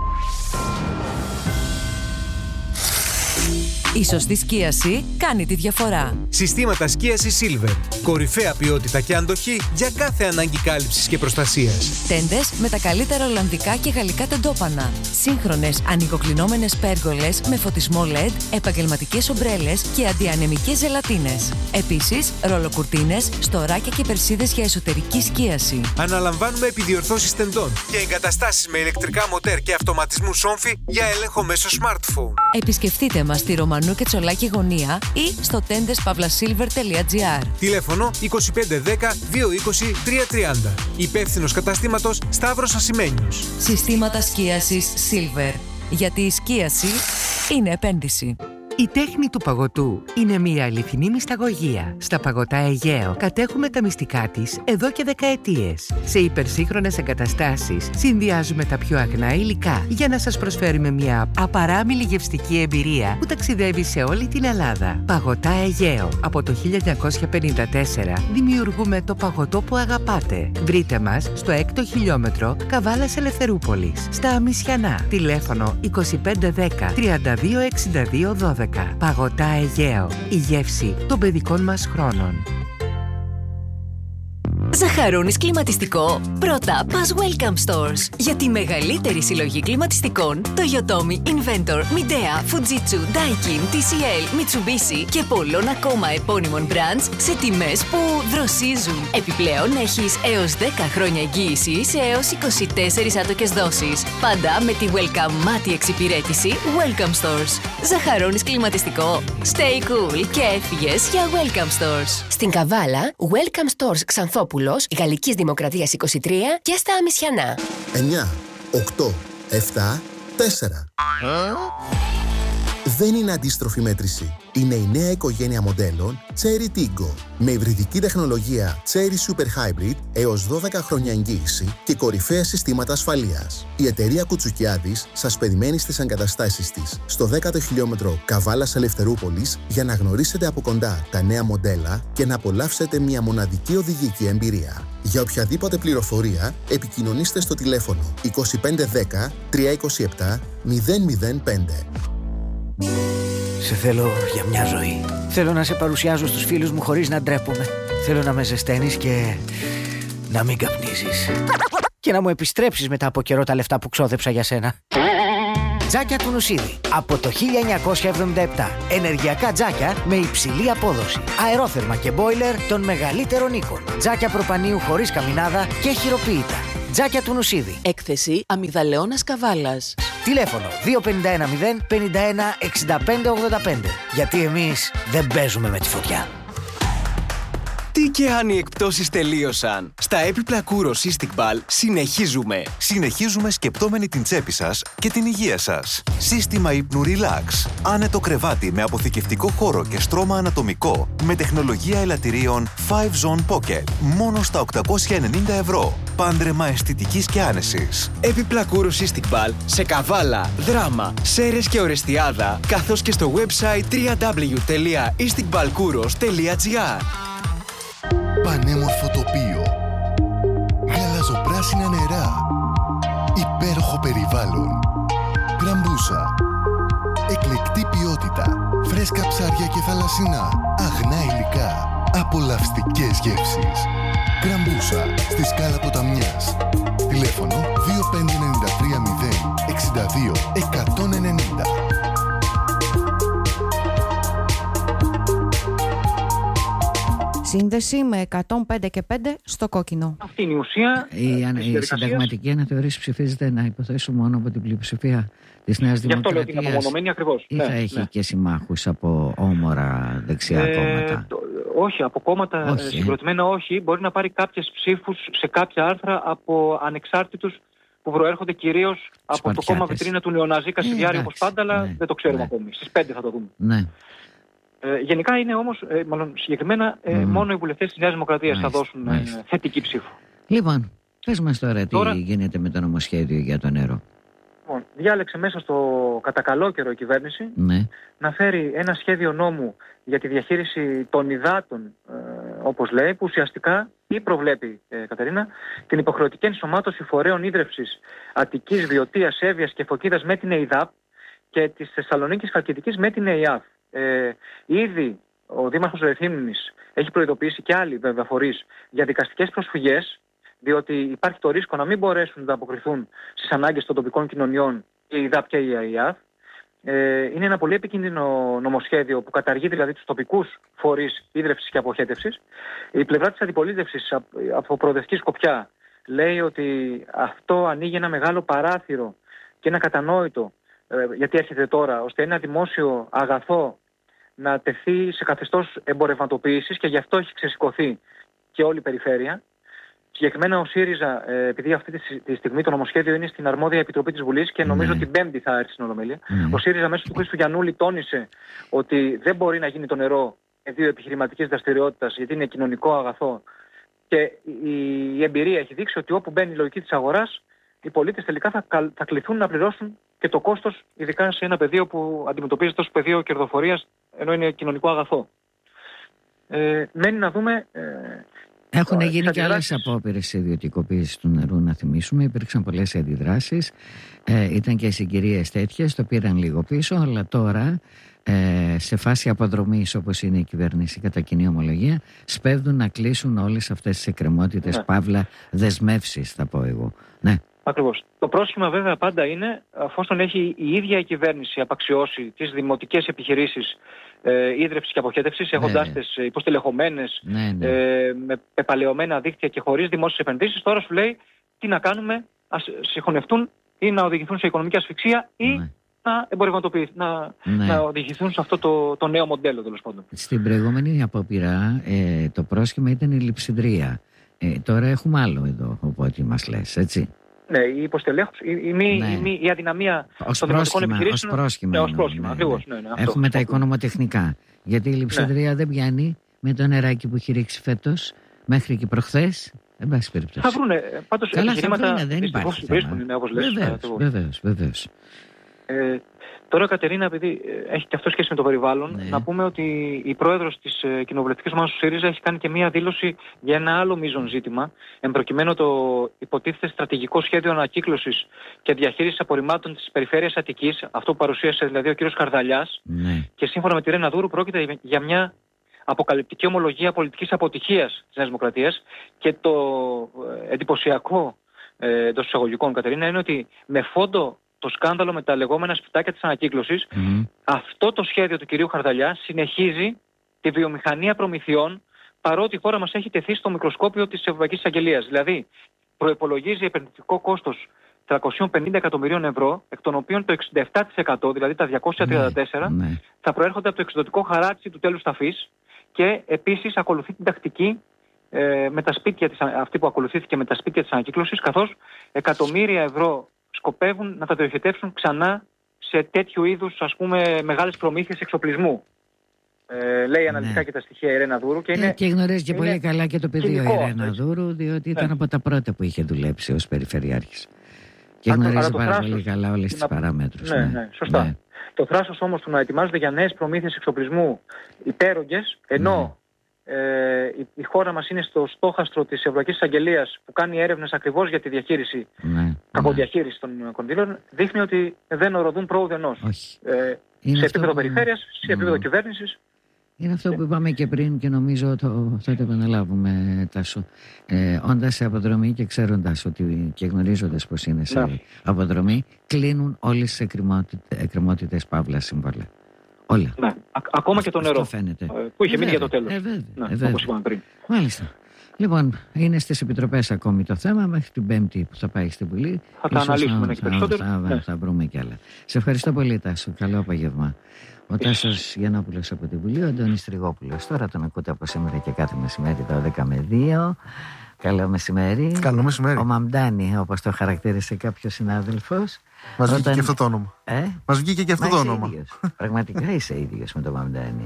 Η σωστή σκίαση κάνει τη διαφορά. Συστήματα σκίασης Silver. Κορυφαία ποιότητα και αντοχή για κάθε ανάγκη κάλυψης και προστασίας. Τέντες με τα καλύτερα ολλανδικά και γαλλικά τεντόπανα. Σύγχρονες ανοικοκλεινόμενες πέργολες με φωτισμό ελ ι ντι, επαγγελματικές ομπρέλες και αντιανεμικές ζελατίνες. Επίσης, ρολοκουρτίνες, στοράκια και περσίδες για εσωτερική σκίαση. Αναλαμβάνουμε επιδιορθώσεις τεντών και εγκαταστάσεις με ηλεκτρικά μοτέρ και αυτοματισμού σόμφι για έλεγχο μέσω smartphone. Επισκεφτείτε μας στη Ρωμανού και Τσολάκη γωνία ή στο τέντες παύλα σίλβερ τελεία τζι άρ. Τηλέφωνο είκοσι πέντε δέκα διακόσια είκοσι τριακόσια τριάντα. Υπεύθυνος καταστήματος Σταύρος Ασημένιος. Συστήματα σκίασης Silver. Γιατί η σκίαση είναι επένδυση. Η τέχνη του παγωτού είναι μια αληθινή μυσταγωγία. Στα Παγωτά Αιγαίο κατέχουμε τα μυστικά της εδώ και δεκαετίες. Σε υπερσύγχρονες εγκαταστάσεις συνδυάζουμε τα πιο αγνά υλικά για να σας προσφέρουμε μια απαράμιλη γευστική εμπειρία που ταξιδεύει σε όλη την Ελλάδα. Παγωτά Αιγαίο. Από το χίλια εννιακόσια πενήντα τέσσερα δημιουργούμε το παγωτό που αγαπάτε. Βρείτε μας στο έκτο χιλιόμετρο Καβάλας Ελευθερούπολης, στα Αμισιανά. Τηλέφωνο είκοσι πέντε δέκα τριάντα δύο εξήντα δύο δώδεκα. Παγωτά Αιγαίο. Η γεύση των παιδικών μας χρόνων. Ζαχαρώνεις κλιματιστικό? Πρώτα πας Welcome Stores. Για τη μεγαλύτερη συλλογή κλιματιστικών, Toyotomi, Inventor, Midea, Fujitsu, Daikin, τι σι ελ, Mitsubishi και πολλών ακόμα επώνυμων brands σε τιμές που δροσίζουν. Επιπλέον έχεις έως δέκα χρόνια εγγύηση σε έως είκοσι τέσσερις άτοκες δόσεις. Πάντα με τη Welcome μάτι εξυπηρέτηση Welcome Stores. Ζαχαρώνεις κλιματιστικό? Stay cool και έφυγες για Welcome Stores. Στην Καβάλα, Welcome Stores Ξανθόπουλος, Γαλλικής Δημοκρατίας είκοσι τρία και στα Αμισιανά. εννιά, οκτώ, επτά, τέσσερα. Δεν είναι αντίστροφη μέτρηση. Είναι η νέα οικογένεια μοντέλων Chery Tiggo με υβριδική τεχνολογία Chery Super Hybrid έως δώδεκα χρόνια εγγύηση και κορυφαία συστήματα ασφαλείας. Η εταιρεία Κουτσουκιάδης σας περιμένει στις εγκαταστάσεις της στο δέκατο χιλιόμετρο Καβάλας Ελευθερούπολης για να γνωρίσετε από κοντά τα νέα μοντέλα και να απολαύσετε μια μοναδική οδηγική εμπειρία. Για οποιαδήποτε πληροφορία επικοινωνήστε στο τηλέφωνο είκοσι πέντε δέκα τριακόσια είκοσι επτά μηδέν μηδέν πέντε. Σε θέλω για μια ζωή. Θέλω να σε παρουσιάζω στους φίλους μου χωρίς να ντρέπομαι. Θέλω να με ζεσταίνεις και να μην καπνίζεις. Και να μου επιστρέψεις μετά από καιρό τα λεφτά που ξόδεψα για σένα. Τζάκια του Νουσίδη. Από το χίλια εννιακόσια εβδομήντα επτά. Ενεργειακά τζάκια με υψηλή απόδοση. Αερόθερμα και μπόιλερ των μεγαλύτερων οίκων. Τζάκια προπανίου χωρίς καμινάδα και χειροποίητα. Τζάκια του Νουσίδη. Έκθεση αμυγδαλαιώνας καβάλας. Τηλέφωνο δύο πέντε ένα μηδέν πενήντα ένα εξήντα πέντε ογδόντα πέντε. Γιατί εμείς δεν παίζουμε με τη φωτιά. Τι και αν οι εκπτώσεις τελείωσαν. Στα έπιπλα Kouros Istiqbal συνεχίζουμε. Συνεχίζουμε σκεπτόμενοι την τσέπη σας και την υγεία σας. Σύστημα ύπνου Relax. Άνετο κρεβάτι με αποθηκευτικό χώρο και στρώμα ανατομικό με τεχνολογία ελαττηρίων φάιβ Zone Pocket. Μόνο στα οκτακόσια ενενήντα ευρώ. Πάντρεμα αισθητικής και άνεσης. Έπιπλα Kouros Istiqbal σε Καβάλα, Δράμα, Σέρες και Ορεστιάδα, καθώς και στο website double-u double-u double-u τελεία istiqbalkouros τελεία gr. Πανέμορφο τοπίο, γαλαζοπράσινα νερά, υπέροχο περιβάλλον, Γκραμπούσα, εκλεκτή ποιότητα, φρέσκα ψάρια και θαλασσινά, αγνά υλικά, απολαυστικές γεύσεις. Γκραμπούσα, στη Σκάλα Ποταμιάς. Τηλέφωνο δύο πέντε εννιά τρία μηδέν εξήντα δύο εκατόν ενενήντα. Σύνδεση με εκατόν πέντε και πέντε στο κόκκινο. Αυτή είναι η ουσία. Η, αν, η συνταγματική αναθεώρηση ψηφίζεται, να υποθέσω, μόνο από την πλειοψηφία της Νέας Δημοκρατίας. Γι' αυτό λέω ότι είναι απομονωμένη ακριβώς. Ή ναι, θα έχει ναι. και συμμάχους από όμορα δεξιά ε, κόμματα. Το, όχι, από κόμματα όχι, συγκροτημένα όχι. Μπορεί να πάρει κάποιες ψήφους σε κάποια άρθρα από ανεξάρτητους που προέρχονται κυρίως από το κόμμα βιτρίνα του Νεοναζί Κασιδιάρη, όπως πάντα, αλλά ναι, δεν το ξέρουμε ναι. ακόμη. Στις πέντε θα το δούμε. Ναι. Ε, γενικά είναι όμως, ε, μάλλον συγκεκριμένα, ε, mm. μόνο οι βουλευτές της Νέας Δημοκρατίας θα δώσουν ε, θετική ψήφο. Λοιπόν, πες μας τώρα, τώρα τι γίνεται με το νομοσχέδιο για το νερό. Λοιπόν, διάλεξε μέσα στο κατά καλό καιρό η κυβέρνηση ναι. να φέρει ένα σχέδιο νόμου για τη διαχείριση των υδάτων, ε, όπως λέει, που ουσιαστικά ή προβλέπει, ε, Κατερίνα, την υποχρεωτική ενσωμάτωση φορέων ίδρευσης Αττικής, Βιωτίας, Εύβοιας και Φωκίδας με την ΕΙΔΑΠ και της Θεσσαλονίκης Χαλκιδικής με την ΕΙΑΦ. Ε, ήδη ο Δήμαρχος Ρεθύμνης έχει προειδοποιήσει και άλλοι βέβαια φορείς για δικαστικές προσφυγές, διότι υπάρχει το ρίσκο να μην μπορέσουν να αποκριθούν στις ανάγκες των τοπικών κοινωνιών η ΕΙΔΑΠ και η ΕΙΑΦ. Ε, είναι ένα πολύ επικίνδυνο νομοσχέδιο που καταργεί δηλαδή τους τοπικούς φορείς ίδρευσης και αποχέτευσης. Η πλευρά της αντιπολίτευσης από προοδευτική σκοπιά λέει ότι αυτό ανοίγει ένα μεγάλο παράθυρο και ένα κατανόητο, ε, γιατί έρχεται τώρα, ώστε ένα δημόσιο αγαθό να τεθεί σε καθεστώς εμπορευματοποίησης και γι' αυτό έχει ξεσηκωθεί και όλη η περιφέρεια. Συγκεκριμένα ο ΣΥΡΙΖΑ, ε, επειδή αυτή τη στιγμή το νομοσχέδιο είναι στην αρμόδια επιτροπή της Βουλής και νομίζω ναι. την Πέμπτη θα έρθει στην Ολομέλεια, ναι. ο ΣΥΡΙΖΑ μέσω του Χρήστου Γιαννούλη τόνισε ότι δεν μπορεί να γίνει το νερό με δύο επιχειρηματικές δραστηριότητες, γιατί είναι κοινωνικό αγαθό. Και η εμπειρία έχει δείξει ότι όπου μπαίνει η λογική της αγοράς, οι πολίτες τελικά θα, θα κληθούν να πληρώσουν και το κόστος, ειδικά σε ένα πεδίο που αντιμετωπίζεται ως πεδίο κερδοφορίας, ενώ είναι κοινωνικό αγαθό. Ε, μένει να δούμε. Ε, Έχουν ε, γίνει και άλλες απόπειρες ιδιωτικοποίησης του νερού, να θυμίσουμε. Υπήρξαν πολλές αντιδράσεις. Ε, ήταν και συγκυρίες τέτοιες, το πήραν λίγο πίσω, αλλά τώρα ε, σε φάση αποδρομής, όπως είναι η κυβέρνηση κατά κοινή ομολογία, σπέβδουν να κλείσουν όλες αυτές τις εκκρεμότητες, ναι. παύλα δεσμεύσεις, θα πω εγώ. Ναι. Ακριβώς. Το πρόσχημα βέβαια πάντα είναι, αφόσον έχει η ίδια η κυβέρνηση απαξιώσει τις δημοτικές επιχειρήσεις ε, ίδρυυσης και αποχέτευσης, ναι, έχοντας ναι. τις υποστελεχωμένες, ναι, ναι. Ε, με πεπαλαιωμένα δίκτυα και χωρίς δημόσιες επενδύσεις, τώρα σου λέει τι να κάνουμε, ας συγχωνευτούν ή να οδηγηθούν σε οικονομική ασφυξία ή ναι. να εμπορευματοποιηθούν, να, ναι. να οδηγηθούν σε αυτό το, το νέο μοντέλο, τέλος πάντων. Στην προηγούμενη απόπειρα ε, το πρόσχημα ήταν η Λειψιδρία. Ε, τώρα έχουμε άλλο εδώ, οπότε μας λες, έτσι. Ναι, η υποστελέχωση, η, η, μη, ναι. η, μη, η αδυναμία ως των δημοτικών επιχειρήσεων. Ως πρόσχημα. Ναι, ως πρόσχημα, ναι, ακριβώς. Ναι, ναι, αυτό, έχουμε αυτό. τα οικονομοτεχνικά. Γιατί η Λειψιδρία ναι. δεν πιάνει με το νεράκι που έχει ρίξει φέτος μέχρι και προχθές. Εν πάση περιπτώσει. Θα βρούνε. Πάντως καλά, επιχειρήματα θα βρούνε, δεν υπάρχει θέμα. Είναι, όπως λες, βεβαίως, βεβαίως, βεβαίως. Ε, τώρα, Κατερίνα, επειδή έχει και αυτό σχέση με το περιβάλλον, ναι. να πούμε ότι η πρόεδρος της ε, κοινοβουλευτικής ομάδας του ΣΥΡΙΖΑ έχει κάνει και μία δήλωση για ένα άλλο μείζον ζήτημα, εμπροκειμένου το υποτίθεται στρατηγικό σχέδιο ανακύκλωσης και διαχείρισης απορριμμάτων της περιφέρειας Αττικής, αυτό που παρουσίασε δηλαδή ο κ. Καρδαλιάς, ναι. και σύμφωνα με τη Ρένα Δούρου πρόκειται για μια αποκαλυπτική ομολογία πολιτικής αποτυχίας της Νέας Δημοκρατίας, και το ε, εντυπωσιακό ε, εντός εισαγωγικών, Κατερίνα, είναι ότι με φόντο το σκάνδαλο με τα λεγόμενα σπιτάκια της ανακύκλωσης, mm. αυτό το σχέδιο του κυρίου Χαρδαλιά συνεχίζει τη βιομηχανία προμηθειών, παρότι η χώρα μας έχει τεθεί στο μικροσκόπιο της Ευρωπαϊκής Εισαγγελίας. Δηλαδή, προϋπολογίζει επενδυτικό κόστος τριακόσια πενήντα εκατομμυρίων ευρώ, εκ των οποίων το εξήντα επτά τοις εκατό, δηλαδή τα διακόσια τριάντα τέσσερα, ναι, ναι. θα προέρχονται από το εξοδοτικό χαράτσι του τέλους ταφής και επίσης ακολουθεί την τακτική ε, με τα σπίτια της, αυτή που ακολουθήθηκε με τα σπίτια της ανακύκλωσης, καθώς εκατομμύρια ευρώ σκοπεύουν να τα διοχετεύσουν ξανά σε τέτοιου είδους, ας πούμε, μεγάλες προμήθειες εξοπλισμού. Ε, λέει αναλυτικά ναι. και τα στοιχεία η Ιρένα Δούρου. Και, είναι, και γνωρίζει και πολύ καλά και το πεδίο η Ιρένα έτσι. Δούρου, διότι ήταν ναι. από τα πρώτα που είχε δουλέψει ως περιφερειάρχης. Και Α, γνωρίζει πάρα θράσος, πολύ καλά όλες τις να... παράμετρους. Ναι, ναι, ναι σωστά. Ναι. Το θράσος όμως του να ετοιμάζονται για νέες προμήθειες εξοπλισμού υπέρογγες, ενώ ναι. ε, η, η χώρα μας είναι στο στόχαστρο της Ευρωπαϊκής Εισαγγελίας που κάνει έρευνες ακριβώς για τη διαχείριση, ναι. κακοδιαχείριση των κονδύλων, δείχνει ότι δεν οροδούν πρόοδενός. Ε, σε επίπεδο που... περιφέρειας, σε επίπεδο mm. κυβέρνησης. Είναι αυτό που είπαμε και πριν και νομίζω το, θα το επαναλάβουμε, Τάσο. Ε, όντας σε αποδρομή και ξέροντας ότι και γνωρίζοντας πως είναι σε ναι. αποδρομή, κλείνουν όλες τις εκκρεμότητες παύλα σύμβολα. Όλα. Ναι. Α, ακόμα αυτό, και το νερό φαίνεται. Που είχε ε, μείνει για το τέλος. Ε, βέβαια, ναι, ε, όπως είπαμε πριν. Μάλιστα. Λοιπόν, είναι στις επιτροπές ακόμη το θέμα, μέχρι την Πέμπτη που θα πάει στην Βουλή. Θα τα αναλύσουμε θα, και περισσότερο. Θα, θα, ναι. θα βρούμε κι άλλα. Σε ευχαριστώ πολύ, Τάσο. Καλό απόγευμα. Ο Τάσος Γιαννόπουλος από τη Βουλή, ο Αντώνης Τριγόπουλος. Τώρα τον ακούτε από σήμερα και κάθε μεσημέρι δώδεκα με δύο. Καλό μεσημέρι. Καλό μεσημέρι. Ο Μαμντάνη, όπως το χαρακτήρισε κάποιος συνάδελφος. Μας Όταν... βγήκε και αυτό το όνομα. Ε? Μας βγήκε και αυτό Μα το όνομα. Πραγματικά είσαι ίδιος με τον Μαμντάνη.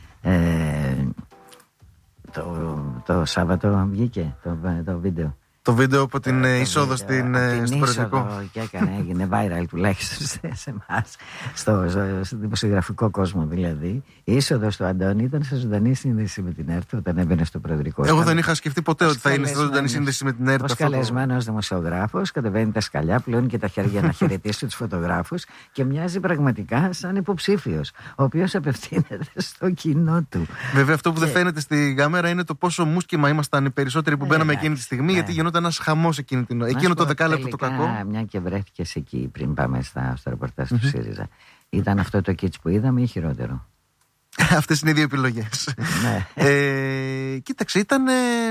Ε, το, το Σάββατο βγήκε το, το βίντεο. Το βίντεο από την το είσοδο στην, στο περιοδικό. Και έκανε, έγινε viral τουλάχιστον σε εμάς, στο, στο, στο δημοσιογραφικό κόσμο δηλαδή. Η είσοδος του Αντώνη ήταν σε ζωντανή σύνδεση με την ΕΡΤ όταν έμπαινε στο προεδρικό. Εγώ δεν είχα σκεφτεί ποτέ ότι θα είναι σε ζωντανή σύνδεση με την ΕΡΤ. Ως καλεσμένος δημοσιογράφος, κατεβαίνει τα σκαλιά, πλέον και τα χέρια να χαιρετήσει τους φωτογράφους και μοιάζει πραγματικά σαν υποψήφιος, ο οποίος απευθύνεται στο κοινό του. Βέβαια, αυτό που δεν φαίνεται στη κάμερα είναι το πόσο μούσκημα ήμασταν οι περισσότεροι που μπαίναμε εκείνη τη στιγμή, γιατί γινόταν ένας χαμός εκείνη την ώρα. Εκείνο το δεκάλεπτο το κακό. Μια και βρέθηκες εκεί πριν πάμε στα, στο ρεπορτάζ του ΣΥΡΙΖΑ. Ήταν αυτό το κίτς που είδαμε ή χειρότερο? Αυτές είναι οι δύο επιλογές. ε, κοίταξε, ήταν ε,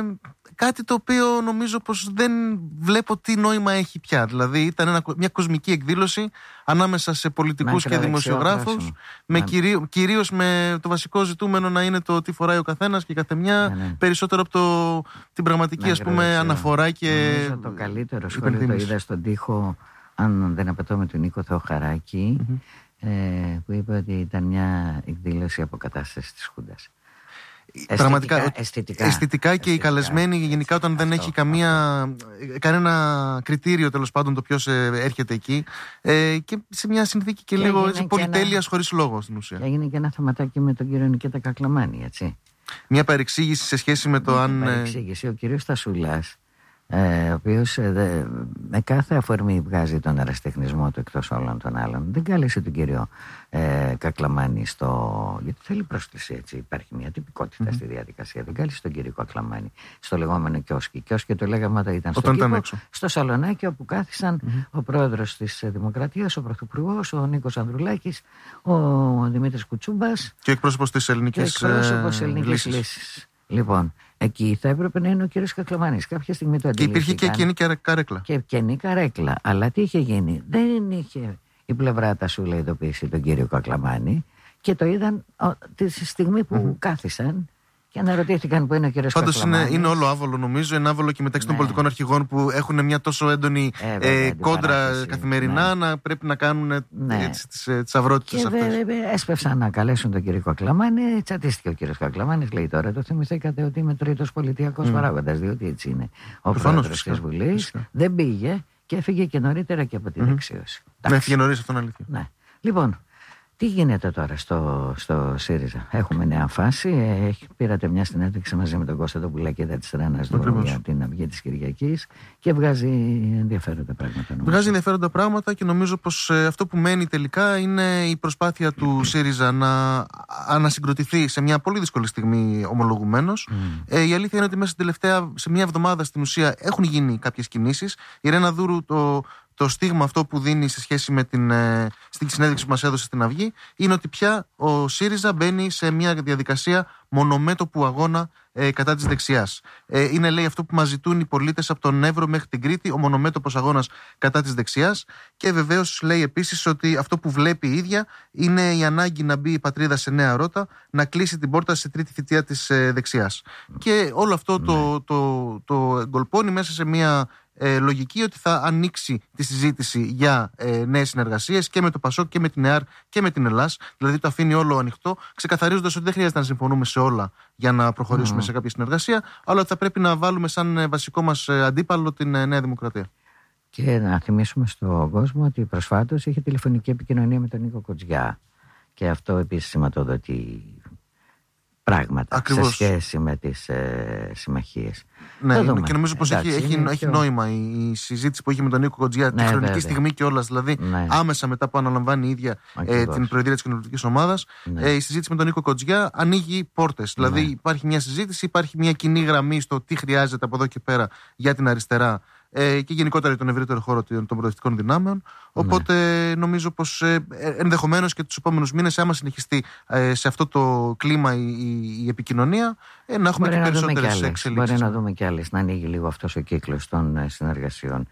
κάτι το οποίο νομίζω πως δεν βλέπω τι νόημα έχει πια. Δηλαδή ήταν ένα, μια κοσμική εκδήλωση ανάμεσα σε πολιτικούς και δημοσιογράφους, με κυρίω, κυρίως με το βασικό ζητούμενο να είναι το τι φοράει ο καθένας και καθεμιά, ναι, ναι. περισσότερο από το, την πραγματική ας πούμε αναφορά και... Νομίζω το καλύτερο σχόλιο το είδα στον τοίχο, αν δεν απατώ, με τον Νίκο Θεοχαράκη, mm-hmm. Ε, που είπε ότι ήταν μια εκδήλωση αποκατάσταση της Χούντας. Πραγματικά, αισθητικά, αισθητικά, αισθητικά και αισθητικά, οι καλεσμένοι γενικά όταν αυτό, δεν έχει καμία, κανένα κριτήριο τέλος πάντων το ποιος έρχεται εκεί ε, και σε μια συνθήκη και, και λίγο έτσι, πολυτέλειας χωρίς λόγο στην ουσία. Και έγινε και ένα θεματάκι με τον κύριο Νικήτα Κακλαμάνη, έτσι. Μια παρεξήγηση σε σχέση με το μια αν... παρεξήγηση, ο κύριος Στασούλας, Ε, ο οποίος ε, με κάθε αφορμή βγάζει τον αεραστεχνισμό του εκτός όλων των άλλων, δεν κάλεσε τον κύριο ε, Κακλαμάνη στο... γιατί θέλει πρόσκληση, έτσι, υπάρχει μια τυπικότητα mm-hmm. στη διαδικασία, δεν κάλεσε τον κύριο Κακλαμάνη στο λεγόμενο κιόσκι. Κιόσκι το λέγαμε όταν ήταν στο κήπο, στο Σαλονάκι, όπου κάθισαν mm-hmm. ο πρόεδρος της Δημοκρατίας, ο πρωθυπουργός, ο Νίκος Ανδρουλάκης, ο Δημήτρης Κουτσούμπας και εκπρόσωπος της Ελληνικής, και εκπρόσωπος ε, Ελληνικής Λύσης. Λύσης. Λοιπόν, εκεί θα έπρεπε να είναι ο κύριος Κακλαμάνης. Κάποια στιγμή το αντιλήφθηκαν. Και υπήρχε και κενή καρέκλα. Και κενή καρέκλα. Αλλά τι είχε γίνει? Δεν είχε η πλευρά Τασούλα ειδοποιήσει τον κύριο Κακλαμάνη και το είδαν ο, τη στιγμή που mm-hmm. κάθισαν και αναρωτήθηκαν που είναι ο κύριος Κακλαμάνης. Πάντως είναι, είναι όλο άβολο, νομίζω. Είναι άβολο και μεταξύ ναι. των πολιτικών αρχηγών που έχουν μια τόσο έντονη ε, βέβαια, ε, κόντρα καθημερινά ναι. να πρέπει να κάνουν ναι. τις αυρότητες αυτές. Και βέβαια έσπευσαν να καλέσουν τον κύριο Κακλαμάνη. Τσατίστηκε ο κύριος Κακλαμάνης. Λέει τώρα το θυμηθήκατε ότι είμαι τρίτος πολιτιακός mm. παράγοντας, διότι έτσι είναι. Ο πρόεδρος της Βουλής δεν πήγε και έφυγε και νωρίτερα και από τη mm. δεξίωση. Ναι, έφυγε νωρίς, αυτό είναι αλήθεια. Ναι. Λοιπόν. Τι γίνεται τώρα στο, στο ΣΥΡΙΖΑ? Έχουμε νέα φάση. Ε, πήρατε μια συνέντευξη μαζί με τον Κώστα τον Πουλακίδα της Ρένας για την αυγή της Κυριακής και βγάζει ενδιαφέροντα πράγματα. Νομίζω. Βγάζει ενδιαφέροντα πράγματα και νομίζω πως ε, αυτό που μένει τελικά είναι η προσπάθεια του ΣΥΡΙΖΑ να ανασυγκροτηθεί σε μια πολύ δύσκολη στιγμή ομολογουμένως. Mm. Ε, η αλήθεια είναι ότι μέσα τελευταία, σε μια εβδομάδα στην ουσία έχουν γίνει κάποιες κινήσεις. Η Ρένα Δούρου το το στίγμα αυτό που δίνει σε σχέση με την ε, στην συνέντευξη που μας έδωσε στην Αυγή είναι ότι πια ο ΣΥΡΙΖΑ μπαίνει σε μια διαδικασία μονομέτωπου αγώνα ε, κατά της δεξιάς. Ε, είναι, λέει, αυτό που μας ζητούν οι πολίτες από τον Εύρο μέχρι την Κρήτη, ο μονομέτωπος αγώνας κατά της δεξιάς. Και βεβαίως λέει επίσης ότι αυτό που βλέπει η ίδια είναι η ανάγκη να μπει η πατρίδα σε νέα ρότα, να κλείσει την πόρτα σε τρίτη θητεία της ε, δεξιάς. Και όλο αυτό ναι. το, το, το εγκολπώνει μέσα σε μια ε, λογική ότι θα ανοίξει τη συζήτηση για ε, νέες συνεργασίες και με το ΠΑΣΟΚ και με την ΕΑΡ και με την ΕΛΑΣ. Δηλαδή το αφήνει όλο ανοιχτό, ξεκαθαρίζοντας ότι δεν χρειάζεται να συμφωνούμε σε όλα για να προχωρήσουμε mm. σε κάποια συνεργασία, αλλά ότι θα πρέπει να βάλουμε σαν βασικό μας αντίπαλο την Νέα Δημοκρατία. Και να θυμίσουμε στον κόσμο ότι προσφάτως είχε τηλεφωνική επικοινωνία με τον Νίκο Κοτζιά. Και αυτό επίσης σηματοδοτεί πράγματα ακριβώς. Σε σχέση με τις ε, συμμαχίες. Ναι, και νομίζω πως έχει, έχει, έχει πιο... νόημα η, η συζήτηση που είχε με τον Νίκο Κοτζιά ναι, τη χρονική βέβαια. στιγμή κιόλας. Δηλαδή, ναι. άμεσα μετά που αναλαμβάνει η ίδια ε, την προεδρία της κοινοβουλευτικής ομάδας, ναι. ε, η συζήτηση με τον Νίκο Κοτζιά ανοίγει πόρτες. Ναι. Δηλαδή, υπάρχει μια συζήτηση, υπάρχει μια κοινή γραμμή στο τι χρειάζεται από εδώ και πέρα για την αριστερά. Ε, και γενικότερα τον ευρύτερο χώρο των προοδευτικών δυνάμεων. Οπότε ναι. νομίζω πως ε, ενδεχομένως και τους επόμενους μήνες, άμα συνεχιστεί ε, σε αυτό το κλίμα η, η, η επικοινωνία, ε, να έχουμε μπορεί και περισσότερες εξελίξεις. Μπορεί να δούμε κι άλλες, να ανοίγει λίγο αυτός ο κύκλος των ε, συνεργασιών.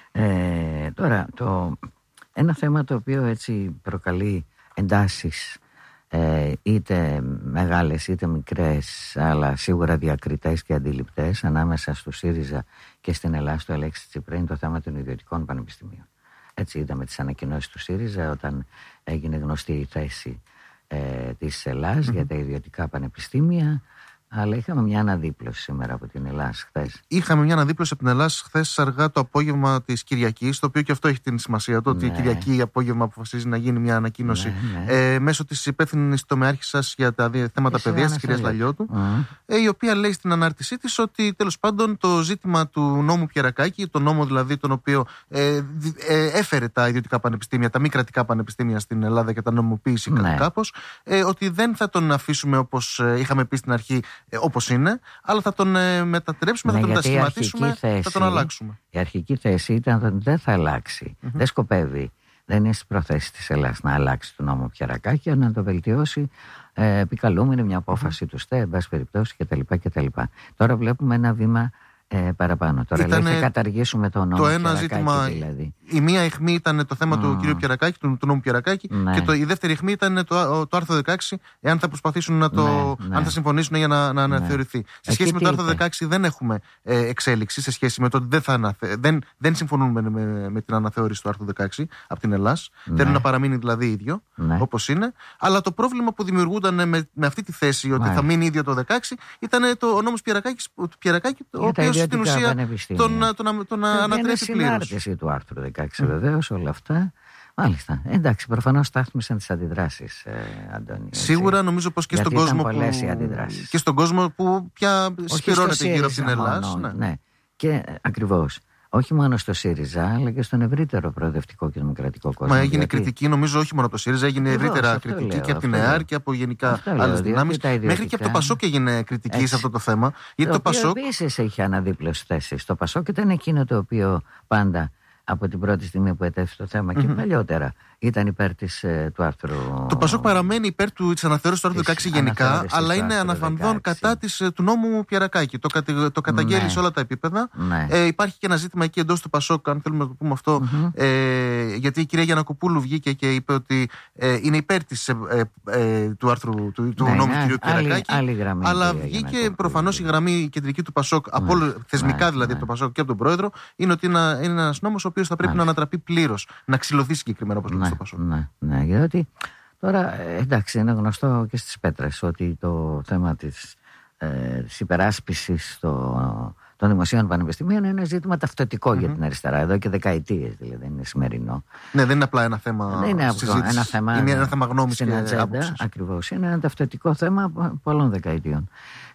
Ε, τώρα, το, ένα θέμα το οποίο έτσι προκαλεί εντάσεις, ε, είτε μεγάλες είτε μικρές, αλλά σίγουρα διακριτές και αντιληπτές, ανάμεσα στο ΣΥΡΙΖΑ και στην Ελλάδα, στο Αλέξη Τσίπρα, είναι το θέμα των ιδιωτικών πανεπιστημίων. Έτσι είδαμε τις ανακοινώσεις του ΣΥΡΙΖΑ όταν έγινε γνωστή η θέση ε, της Ελλάς mm-hmm. για τα ιδιωτικά πανεπιστήμια. Αλλά είχαμε μια αναδίπλωση σήμερα από την Ελλάς χθες. Είχαμε μια αναδίπλωση από την Ελλάς χθες αργά το απόγευμα της Κυριακής, το οποίο και αυτό έχει την σημασία του, ότι ναι. η Κυριακή απόγευμα αποφασίζει να γίνει μια ανακοίνωση ναι, ναι. Ε, μέσω της υπεύθυνης τομεάρχισσας για τα θέματα παιδείας, της κυρίας Λαλιώτου, mm. ε, η οποία λέει στην ανάρτησή της ότι τέλος πάντων το ζήτημα του νόμου Πιερακάκη, το νόμο δηλαδή τον οποίο ε, ε, έφερε τα ιδιωτικά πανεπιστήμια, τα μη κρατικά πανεπιστήμια στην Ελλάδα και τα νομιμοποίησε ναι. κάπως, ε, ότι δεν θα τον αφήσουμε όπως ε, είχαμε πει στην αρχή. Ε, όπως είναι, αλλά θα τον ε, μετατρέψουμε, ναι, θα τον μετασχηματίσουμε, θέση, θα τον αλλάξουμε. Η αρχική θέση ήταν ότι δεν θα αλλάξει. Mm-hmm. Δεν σκοπεύει, δεν είναι στις προθέσεις της Ελλάδας να αλλάξει τον νόμο Πιερακάκη, αλλά να το βελτιώσει ε, επικαλούμενη μια απόφαση mm-hmm. του ΣΤΕ, εν πάση περιπτώσει κτλ. κτλ. Τώρα βλέπουμε ένα βήμα ε, παραπάνω. Τώρα λέει θα καταργήσουμε το νόμο το ένα Πιερακάκη, ζήτημα, δηλαδή. Η μία αιχμή ήταν το θέμα mm. του κ. Πιερακάκη, του, του νόμου Πιερακάκη, ναι. και το, η δεύτερη αιχμή ήταν το, το άρθρο δεκαέξι, εάν θα προσπαθήσουν να το. Ναι, ναι. αν θα συμφωνήσουν για να, να αναθεωρηθεί. Ναι. Σε σχέση Εκεί με το άρθρο δεκαέξι δεν έχουμε ε, εξέλιξη, σε σχέση με το ότι δεν, θα αναθε... δεν, δεν συμφωνούν με, με, με την αναθεώρηση του άρθρου δεκαέξι από την Ελλάς. Ναι. Θέλουν να παραμείνει δηλαδή ίδιο, ναι. όπως είναι. Αλλά το πρόβλημα που δημιουργούνταν με, με αυτή τη θέση, ότι ναι. θα μείνει ίδιο το δεκαέξι, ήταν το, ο νόμος Πιερακάκη, ο οποίος στην ουσία τον, τον, τον ανατρέπει πλήρως. Είναι συνάρτηση του άρθρου δεκαέξι mm. βεβαίως όλα αυτά. Μάλιστα. Εντάξει, προφανώς στάθμισαν τις αντιδράσεις, ε, Αντώνη. Σίγουρα νομίζω πως και, στον κόσμο, που... και στον κόσμο που πια συσπηρώνεται γύρω από την Ελλάδα. Ναι. ναι. Και ακριβώς. Όχι μόνο στο ΣΥΡΙΖΑ, αλλά και στον ευρύτερο προοδευτικό και δημοκρατικό κόσμο. Μα έγινε γιατί... κριτική, νομίζω, όχι μόνο από το ΣΥΡΙΖΑ, έγινε Ακριβώς, ευρύτερα κριτική λέω, και από την ΕΑΡ και από γενικά άλλες δυνάμεις. Μέχρι και από το ΠΑΣΟΚ έγινε κριτική Έτσι. σε αυτό το θέμα. Γιατί το, το ΠΑΣΟΚ. Επίσης έχει αναδίπλωση θέση. Το ΠΑΣΟΚ ήταν εκείνο το οποίο πάντα από την πρώτη στιγμή που ετέθη το θέμα mm-hmm. και παλιότερα ήταν υπέρ της, ε, του άρθρου. Το ΠΑΣΟΚ παραμένει υπέρ της αναθεώρησης του άρθρου δεκαέξι γενικά, αλλά είναι αναφανδόν κατά της, του νόμου Πιερακάκη. Το, κατη, το καταγγέλει ναι. σε όλα τα επίπεδα. Ναι. Ε, υπάρχει και ένα ζήτημα εκεί εντός του ΠΑΣΟΚ, αν θέλουμε να το πούμε αυτό, mm-hmm. ε, γιατί η κυρία Γιαννακοπούλου βγήκε και είπε ότι ε, είναι υπέρ της, ε, ε, του άρθρου του, του ναι, νόμου ναι, κ. Πιερακάκη. Άλλη, άλλη γραμμή, αλλά βγήκε προφανώς η γραμμή κεντρική του ΠΑΣΟΚ, ναι. από, θεσμικά ναι, δηλαδή ναι. από το ΠΑΣΟΚ και από τον πρόεδρο, είναι ότι είναι, είναι ένας νόμος ο οποίος θα πρέπει ναι. να ανατραπεί πλήρως, να ξυλωθεί συγκεκριμένα όπως λέμε στο ΠΑΣΟΚ. Ναι, γιατί τώρα εντάξει είναι γνωστό και στις πέτρες ότι το θέμα της, ε, της υπεράσπισης το, των δημοσίων πανεπιστημίων είναι ένα ζήτημα ταυτοτικό mm-hmm. για την αριστερά εδώ και δεκαετίες, δηλαδή δεν είναι σημερινό. Ναι, δεν είναι απλά ένα θέμα δεν είναι συζήτησης. Ένα θέμα, είναι ένα θέμα γνώμης και άποψης. Ακριβώς, είναι ένα ταυτοτικό θέμα πολλών δεκαετιών.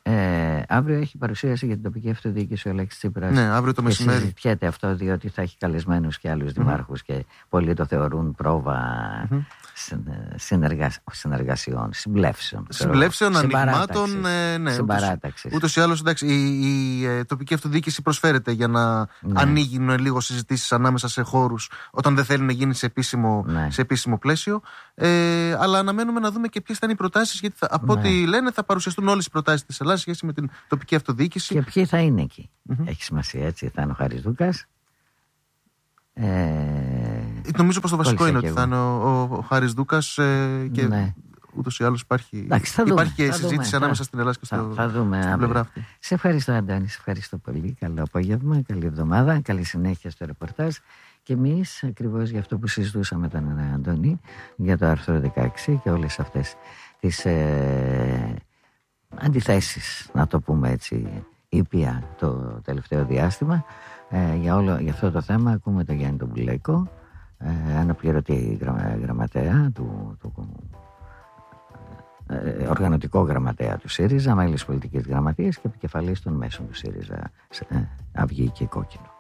Ε, αύριο έχει παρουσίαση για την τοπική αυτοδιοίκηση ο Αλέξης Τσίπρας. Ναι, αύριο το μεσημέρι. Και συζητιέται αυτό διότι θα έχει καλεσμένους και άλλους mm-hmm. δημάρχους και πολλοί το θεωρούν πρόβα mm-hmm. συνεργα... συνεργασιών, συμπλεύσεων. Συμπλεύσεων, ανοιγμάτων. Ε, ναι, Συμπαράταξης. Ούτως ή άλλως, εντάξει, η, η, η τοπική αυτοδιοίκηση προσφέρεται για να ναι. ανοίγουν λίγο συζητήσεις ανάμεσα σε χώρους όταν δεν θέλει να γίνει σε επίσημο, ναι. σε επίσημο πλαίσιο. Ε, αλλά αναμένουμε να δούμε και ποιες θα είναι οι προτάσεις, γιατί θα, από ναι. ό,τι λένε θα παρουσιαστούν όλες οι προτάσεις της Ελλάδας σχέση με την τοπική αυτοδιοίκηση. Και ποιοι θα είναι εκεί. Mm-hmm. Έχει σημασία, έτσι. Θα είναι ο Χάρης Δούκας. Ε... Νομίζω πως το βασικό είναι ότι εγώ. θα είναι ο, ο, ο Χάρης Δούκας ε, και ναι. ούτως ή άλλως υπάρχει, Εντάξει, υπάρχει και θα συζήτηση δούμε. ανάμεσα θα, στην Ελλάδα και στο, θα, θα δούμε, στην πλευρά αυτή. Σε ευχαριστώ, Αντώνη, σε ευχαριστώ πολύ. Καλό απόγευμα, καλή εβδομάδα, καλή συνέχεια στο ρεπορτάζ. Και εμείς ακριβώς για αυτό που συζητούσαμε με τον Αντώνη, για το άρθρο δεκαέξι και όλες αυτές τις ε, αντιθέσεις, να το πούμε έτσι, ήπια το τελευταίο διάστημα. Ε, για, όλο, για αυτό το θέμα ακούμε τον Γιάννη τον Μπουλέκο, ε, αναπληρωτή γραμμα, γραμματέα του, του ε, οργανωτικό γραμματέα του ΣΥΡΙΖΑ, μέλος πολιτικής γραμματείας και επικεφαλής των μέσων του ΣΥΡΙΖΑ, ε, Αυγή και Κόκκινο.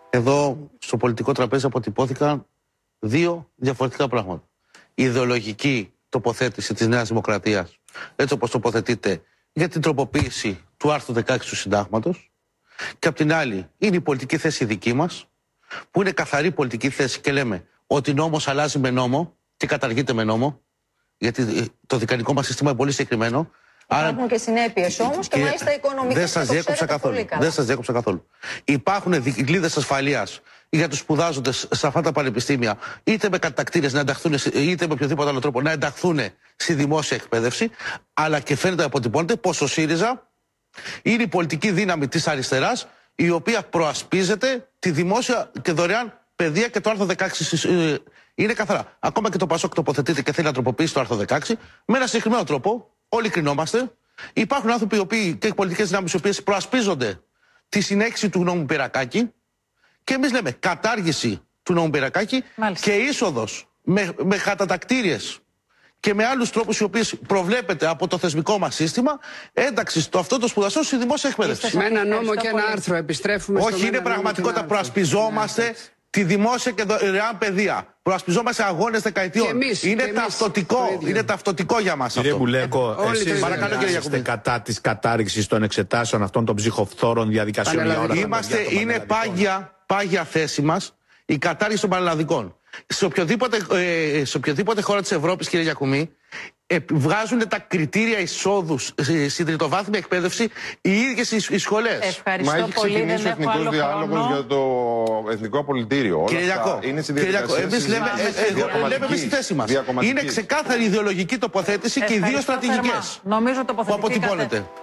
Εδώ στο πολιτικό τραπέζι αποτυπώθηκαν δύο διαφορετικά πράγματα. Η ιδεολογική τοποθέτηση της Νέας Δημοκρατίας, έτσι όπως τοποθετείται για την τροποποίηση του άρθρου δεκαέξι του Συντάγματος, και απ' την άλλη είναι η πολιτική θέση δική μας, που είναι καθαρή πολιτική θέση και λέμε ότι νόμος αλλάζει με νόμο και καταργείται με νόμο, γιατί το δικανικό μας σύστημα είναι πολύ συγκεκριμένο. Υπάρχουν Άρα... και συνέπειες όμως και, και μάλιστα οικονομικές. Δεν σας διέκοψα καθόλου. Δεν σας διέκοψα καθόλου. Υπάρχουν δικλείδες ασφαλείας για τους σπουδάζοντες σε αυτά τα πανεπιστήμια, είτε με κατακτήρες να ενταχθούν, είτε με οποιοδήποτε άλλο τρόπο να ενταχθούν στη δημόσια εκπαίδευση, αλλά και φαίνεται να αποτυπώνεται πως ο ΣΥΡΙΖΑ είναι η πολιτική δύναμη της αριστεράς, η οποία προασπίζεται τη δημόσια και δωρεάν παιδεία, και το άρθρο δεκαέξι είναι καθαρά. Ακόμα και το ΠΑΣΟΚ τοποθετείται και θέλει να τροποποιήσει το άρθρο δεκαέξι με ένα συγκεκριμένο τρόπο. Όλοι κρινόμαστε. Υπάρχουν άνθρωποι οι οποίοι, και πολιτικές δυνάμεις οι οποίες προασπίζονται τη συνέχιση του νόμου Πυρακάκη, και εμείς λέμε κατάργηση του νόμου Πυρακάκη και είσοδος με, με κατατακτήριες και με άλλους τρόπους οι οποίοι προβλέπεται από το θεσμικό μας σύστημα ένταξη στο αυτό το σπουδαστό στη δημόσια εκπαίδευση. Με ένα νόμο και ένα άρθρο επιστρέφουμε. Όχι, είναι πραγματικότητα. Προασπιζόμαστε τη δημόσια και δωρεάν παιδεία. Προασπιζόμαστε αγώνες δεκαετιών. Εμείς, είναι, εμείς ταυτοτικό, είναι ταυτοτικό για μας κύριε αυτό. Μπουλέκο, εσείς είστε κατά της κατάργησης των εξετάσεων αυτών των ψυχοφθόρων διαδικασιών για όλα Είμαστε, τα είναι πάγια, πάγια θέση μας η κατάργηση των πανελλαδικών. Σε οποιοδήποτε, ε, σε οποιοδήποτε χώρα της Ευρώπης, κύριε Γιακουμή, ε, βγάζουν τα κριτήρια εισόδου στην τριτοβάθμια εκπαίδευση οι ίδιες οι σχολές. Ευχαριστώ. Μα έχει ξεκινήσει ο εθνικός διάλογος για το εθνικό απολυτήριο. Κύριε Γιακώ, εμείς λέμε, ε, ε, λέμε εμείς τη θέση μας. Είναι ξεκάθαρη ιδεολογική τοποθέτηση και οι δύο στρατηγικές νομίζω που αποτυπώνεται.